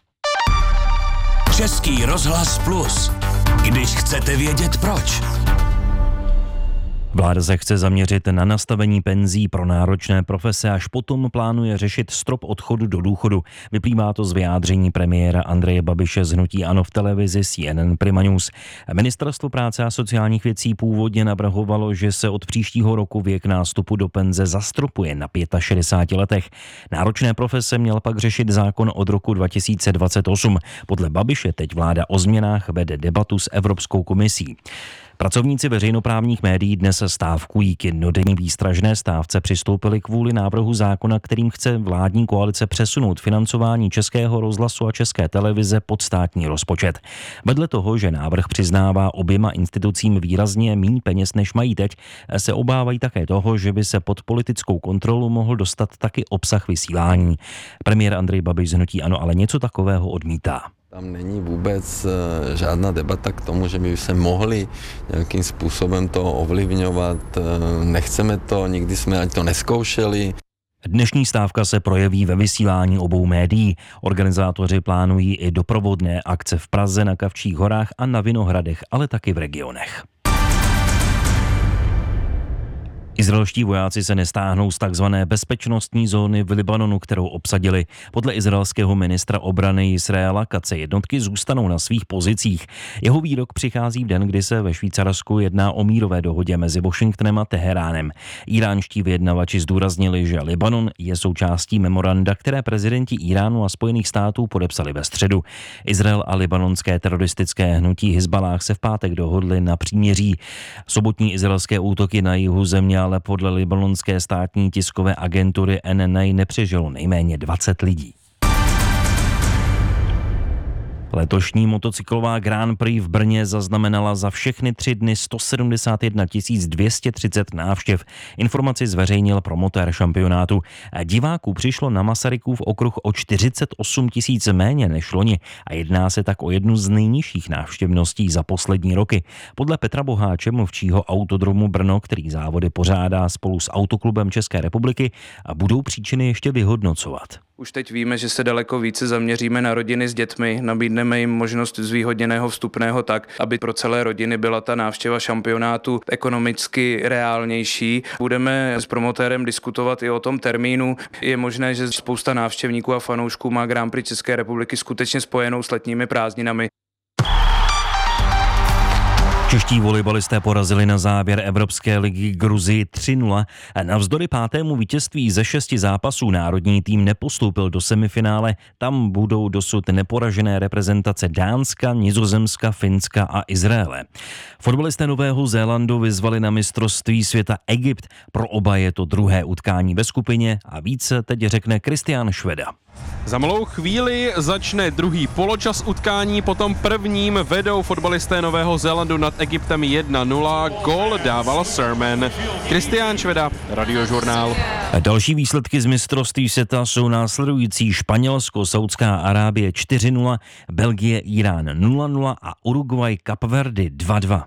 Český rozhlas Plus. Když chcete vědět proč. Vláda se chce zaměřit na nastavení penzí pro náročné profese, až potom plánuje řešit strop odchodu do důchodu. Vyplývá to z vyjádření premiéra Andreje Babiše z hnutí ANO v televizi C N N Prima News. Ministerstvo práce a sociálních věcí původně navrhovalo, že se od příštího roku věk nástupu do penze zastropuje na šedesáti pěti letech. Náročné profese měl pak řešit zákon od roku dva tisíce dvacet osm. Podle Babiše teď vláda o změnách vede debatu s Evropskou komisí. Pracovníci veřejnoprávních médií dnes stávkují. K jednodenní výstražné stávce přistoupili kvůli návrhu zákona, kterým chce vládní koalice přesunout financování Českého rozhlasu a České televize pod státní rozpočet. Vedle toho, že návrh přiznává oběma institucím výrazně míň peněz, než mají teď, se obávají také toho, že by se pod politickou kontrolu mohl dostat taky obsah vysílání. Premiér Andrej Babiš z hnutí ANO ale něco takového odmítá. Tam není vůbec žádná debata k tomu, že by se mohli nějakým způsobem to ovlivňovat. Nechceme to, nikdy jsme ani to neskoušeli. Dnešní stávka se projeví ve vysílání obou médií. Organizátoři plánují i doprovodné akce v Praze, na Kavčích horách a na Vinohradech, ale taky v regionech. Izraelští vojáci se nestáhnou z takzvané bezpečnostní zóny v Libanonu, kterou obsadili. Podle izraelského ministra obrany Israela Katze jednotky zůstanou na svých pozicích. Jeho výrok přichází v den, kdy se ve Švýcarsku jedná o mírové dohodě mezi Washingtonem a Teheránem. Íránští vyjednavači zdůraznili, že Libanon je součástí memoranda, které prezidenti Iránu a Spojených států podepsali ve středu. Izrael a libanonské teroristické hnutí Hizballáh se v pátek dohodli na příměří. Sobotní izraelské útoky na jihu země ale podle libanonské státní tiskové agentury N N A nepřežilo nejméně dvacet lidí. Letošní motocyklová Grand Prix v Brně zaznamenala za všechny tři dny sto sedmdesát jedna tisíc dvě stě třicet návštěv. Informaci zveřejnil promotér šampionátu. Diváků přišlo na Masarykův okruh o čtyřicet osm tisíc méně než loni a jedná se tak o jednu z nejnižších návštěvností za poslední roky. Podle Petra Boháče, mluvčího Autodromu Brno, který závody pořádá spolu s Autoklubem České republiky, a budou příčiny ještě vyhodnocovat. Už teď víme, že se daleko více zaměříme na rodiny s dětmi, nabídneme jim možnost zvýhodněného vstupného tak, aby pro celé rodiny byla ta návštěva šampionátu ekonomicky reálnější. Budeme s promotérem diskutovat i o tom termínu. Je možné, že spousta návštěvníků a fanoušků má Grand Prix České republiky skutečně spojenou s letními prázdninami. Čeští volejbalisté porazili na závěr Evropské ligy Gruzii tři nula. Navzdory pátému vítězství ze šesti zápasů národní tým nepostoupil do semifinále. Tam budou dosud neporažené reprezentace Dánska, Nizozemska, Finska a Izraele. Fotbalisté Nového Zélandu vyzvali na mistrovství světa Egypt. Pro oba je to druhé utkání ve skupině a více teď řekne Kristián Šveda. Za malou chvíli začne druhý poločas utkání, potom prvním vedou fotbalisté Nového Zélandu nad Egyptem jedna nula. Gól dával Sermon. Kristián Šveda, Radiožurnál. Další výsledky z mistrovství světa jsou následující: Španělsko, Saudská Arábie čtyři nula, Belgie, Irán nula nula a Uruguay, Kapverdy dva dva.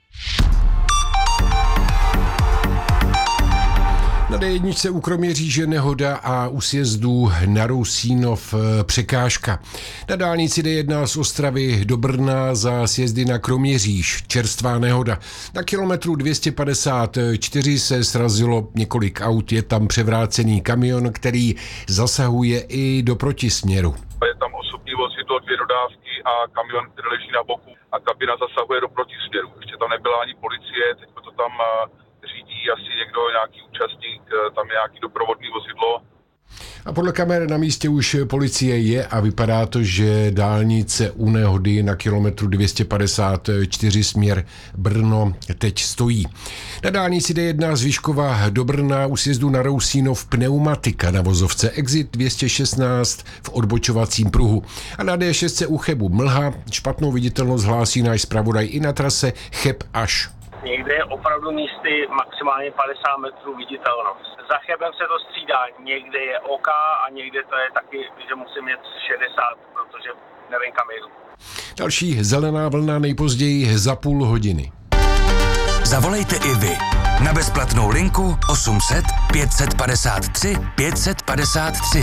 Na dé jedna u Kroměříže nehoda a u sjezdu na Rousínov překážka. Na dálnici dé jedna z Ostravy do Brna za sjezdy na Kroměříž čerstvá nehoda. Na kilometru dvě stě padesát čtyři se srazilo několik aut, je tam převrácený kamion, který zasahuje i do protisměru. Je tam osobní vozidlo, dvě dodávky a kamion, který leží na boku a kabina zasahuje do protisměru. Ještě tam nebyla ani policie, teď to tam řídí asi někdo, nějaký účastník, tam je nějaký doprovodný vozidlo. A podle kamer na místě už policie je a vypadá to, že dálnice u nehody na kilometru dvě stě padesát čtyři směr Brno teď stojí. Na dálnici dé jedna z Vyškova do Brna u sjezdu na Rousínov pneumatika na vozovce Exit dvě stě šestnáct v odbočovacím pruhu. A na dé šest u Chebu mlha, špatnou viditelnost hlásí náš zpravodaj i na trase Cheb až. Někde je opravdu místy maximálně padesát metrů viditelnost. Za Chebem se to střídá, někde je OK a někde to je taky, že musím jet šedesát, protože nevím kam jedu. Další zelená vlna nejpozději za půl hodiny. Zavolejte i vy na bezplatnou linku osm set pět set padesát tři pět set padesát tři.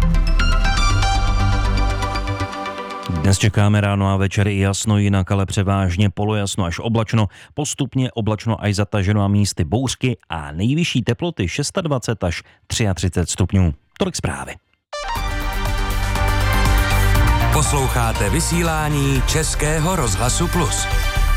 Dnes čekáme ráno a večer i jasno, jinak ale převážně polojasno až oblačno, postupně oblačno až zataženo a místy bouřky a nejvyšší teploty dvacet šest až třicet tři stupňů. Tolik zprávy. Posloucháte vysílání Českého rozhlasu Plus.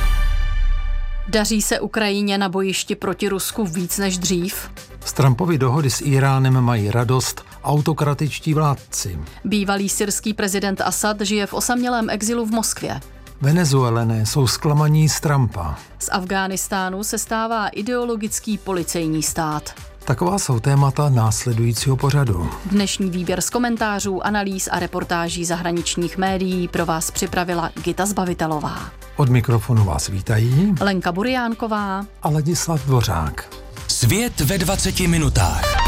Daří se Ukrajině na bojišti proti Rusku víc než dřív? Z Trumpovy dohody s Iránem mají radost autokratičtí vládci. Bývalý syrský prezident Asad žije v osamělém exilu v Moskvě. Venezuelané jsou zklamaní z Trumpa. Z Afghánistánu se stává ideologický policejní stát. Taková jsou témata následujícího pořadu. Dnešní výběr z komentářů, analýz a reportáží zahraničních médií pro vás připravila Gita Zbavitelová. Od mikrofonu vás vítají Lenka Buriánková a Ladislav Dvořák. Svět ve dvaceti minutách.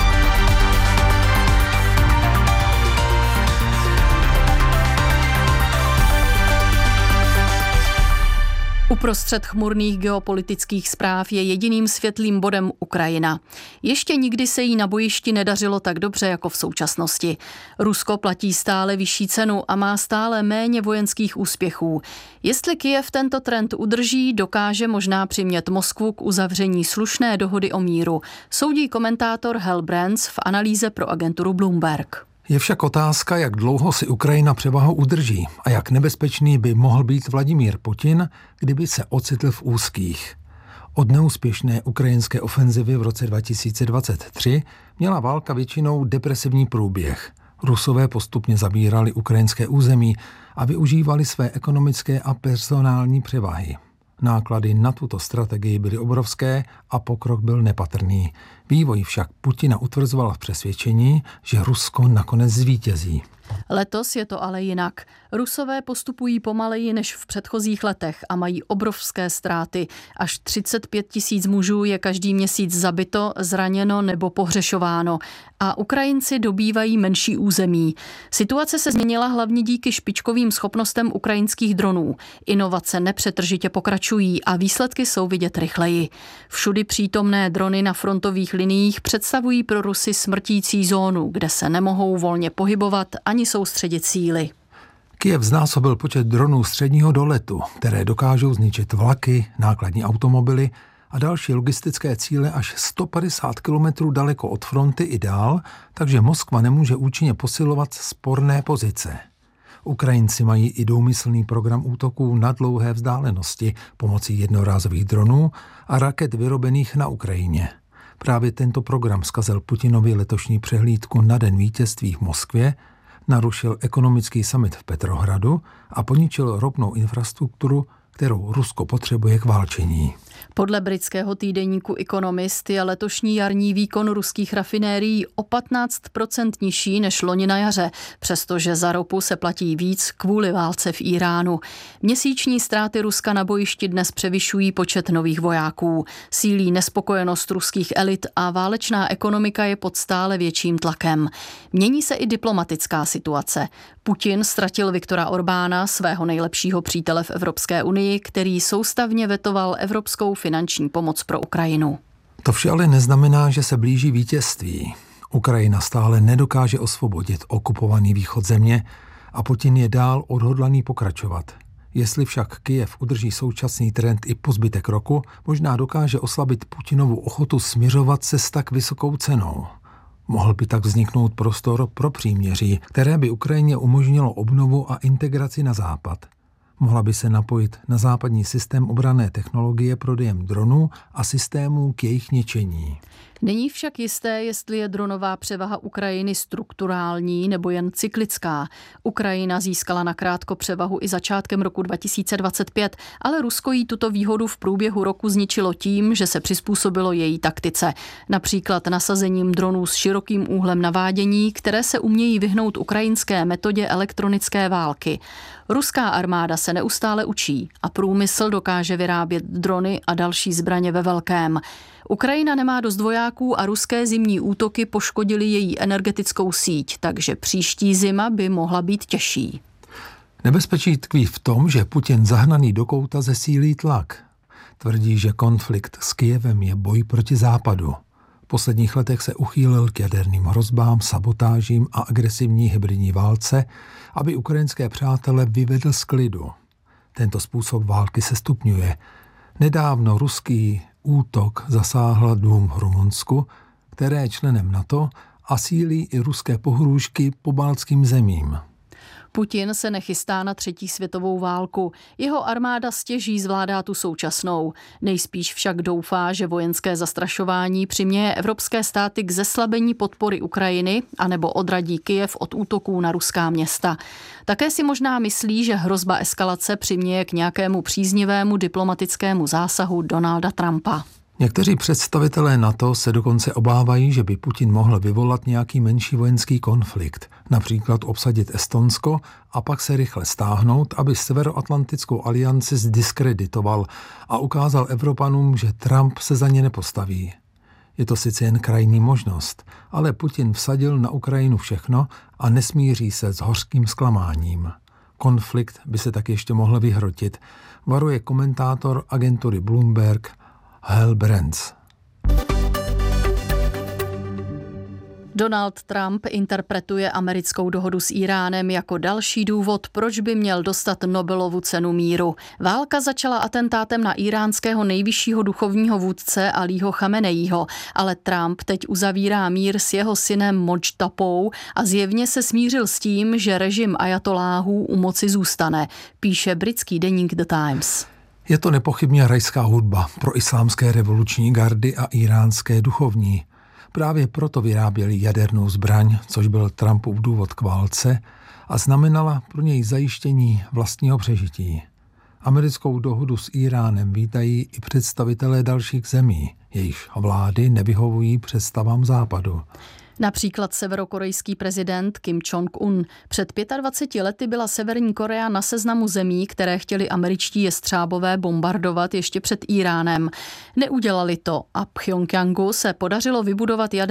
Uprostřed chmurných geopolitických zpráv je jediným světlým bodem Ukrajina. Ještě nikdy se jí na bojišti nedařilo tak dobře jako v současnosti. Rusko platí stále vyšší cenu a má stále méně vojenských úspěchů. Jestli Kyjev tento trend udrží, dokáže možná přimět Moskvu k uzavření slušné dohody o míru, soudí komentátor Hal Brands v analýze pro agenturu Bloomberg. Je však otázka, jak dlouho si Ukrajina převahu udrží a jak nebezpečný by mohl být Vladimír Putin, kdyby se ocitl v úzkých. Od neúspěšné ukrajinské ofenzivy v roce dva tisíce dvacet tři měla válka většinou depresivní průběh. Rusové postupně zabírali ukrajinské území a využívali své ekonomické a personální převahy. Náklady na tuto strategii byly obrovské a pokrok byl nepatrný. Vývoj však Putina utvrzoval v přesvědčení, že Rusko nakonec zvítězí. Letos je to ale jinak. Rusové postupují pomaleji než v předchozích letech a mají obrovské ztráty. Až třicet pět tisíc mužů je každý měsíc zabito, zraněno nebo pohřešováno. A Ukrajinci dobývají menší území. Situace se změnila hlavně díky špičkovým schopnostem ukrajinských dronů. Inovace nepřetržitě pokračují a výsledky jsou vidět rychleji. Všudy přítomné drony na frontových liniích představují pro Rusy smrtící zónu, kde se nemohou volně pohybovat ani soustředit síly. Kyjev znásobil počet dronů středního doletu, které dokážou zničit vlaky, nákladní automobily a další logistické cíle až sto padesát kilometrů daleko od fronty i dál, takže Moskva nemůže účinně posilovat sporné pozice. Ukrajinci mají i důmyslný program útoků na dlouhé vzdálenosti pomocí jednorázových dronů a raket vyrobených na Ukrajině. Právě tento program zkazil Putinovi letošní přehlídku na den vítězství v Moskvě, narušil ekonomický summit v Petrohradu a poničil ropnou infrastrukturu, kterou Rusko potřebuje k válčení. Podle britského týdeníku Economist je letošní jarní výkon ruských rafinérií o patnáct procent nižší než loni na jaře, přestože za ropu se platí víc kvůli válce v Íránu. Měsíční ztráty Ruska na bojišti dnes převyšují počet nových vojáků. Sílí nespokojenost ruských elit a válečná ekonomika je pod stále větším tlakem. Mění se i diplomatická situace. Putin ztratil Viktora Orbána, svého nejlepšího přítele v Evropské unii, který soustavně vetoval evropskou finanční pomoc pro Ukrajinu. To vše ale neznamená, že se blíží vítězství. Ukrajina stále nedokáže osvobodit okupovaný východ země a Putin je dál odhodlaný pokračovat. Jestli však Kyjev udrží současný trend i po zbytek roku, možná dokáže oslabit Putinovu ochotu směřovat se s tak vysokou cenou. Mohl by tak vzniknout prostor pro příměří, které by Ukrajině umožnilo obnovu a integraci na západ. Mohla by se napojit na západní systém obranné technologie prodejem dronů a systémů k jejich ničení. Není však jisté, jestli je dronová převaha Ukrajiny strukturální nebo jen cyklická. Ukrajina získala nakrátko převahu i začátkem roku dva tisíce dvacet pět, ale Rusko jí tuto výhodu v průběhu roku zničilo tím, že se přizpůsobilo její taktice. Například nasazením dronů s širokým úhlem navádění, které se umějí vyhnout ukrajinské metodě elektronické války. Ruská armáda se neustále učí a průmysl dokáže vyrábět drony a další zbraně ve velkém. Ukrajina nemá dost vojáků a ruské zimní útoky poškodily její energetickou síť, takže příští zima by mohla být těžší. Nebezpečí tkví v tom, že Putin zahnaný do kouta zesílí tlak. Tvrdí, že konflikt s Kyjevem je boj proti západu. V posledních letech se uchýlil k jaderným hrozbám, sabotážím a agresivní hybridní válce, aby ukrajinské přátele vyvedl z klidu. Tento způsob války se stupňuje. Nedávno ruský útok zasáhl dům v Rumunsku, které je členem NATO a sílí i ruské pohrůžky pobaltským zemím. Putin se nechystá na třetí světovou válku. Jeho armáda stěží zvládá tu současnou. Nejspíš však doufá, že vojenské zastrašování přiměje evropské státy k zeslabení podpory Ukrajiny anebo odradí Kyjev od útoků na ruská města. Také si možná myslí, že hrozba eskalace přiměje k nějakému příznivému diplomatickému zásahu Donalda Trumpa. Někteří představitelé NATO se dokonce obávají, že by Putin mohl vyvolat nějaký menší vojenský konflikt, například obsadit Estonsko a pak se rychle stáhnout, aby Severoatlantickou alianci zdiskreditoval a ukázal Evropanům, že Trump se za ně nepostaví. Je to sice jen krajní možnost, ale Putin vsadil na Ukrajinu všechno a nesmíří se s hořkým zklamáním. Konflikt by se tak ještě mohl vyhrotit, varuje komentátor agentury Bloomberg Hal Brands. Donald Trump interpretuje americkou dohodu s Íránem jako další důvod, proč by měl dostat Nobelovu cenu míru. Válka začala atentátem na íránského nejvyššího duchovního vůdce Alího Chameneího, ale Trump teď uzavírá mír s jeho synem Modžtapou a zjevně se smířil s tím, že režim ajatoláhů u moci zůstane, píše britský deník The Times. Je to nepochybně rajská hudba pro islámské revoluční gardy a iránské duchovní. Právě proto vyráběli jadernou zbraň, což byl Trumpův důvod k válce a znamenala pro něj zajištění vlastního přežití. Americkou dohodu s Íránem vítají i představitelé dalších zemí, jejichž vlády nevyhovují představám západu. Například severokorejský prezident Kim Jong-un. Před dvaceti pěti lety byla Severní Korea na seznamu zemí, které chtěli američtí jestřábové bombardovat ještě před Íránem. Neudělali to a Pchjongjangu se podařilo vybudovat jadernou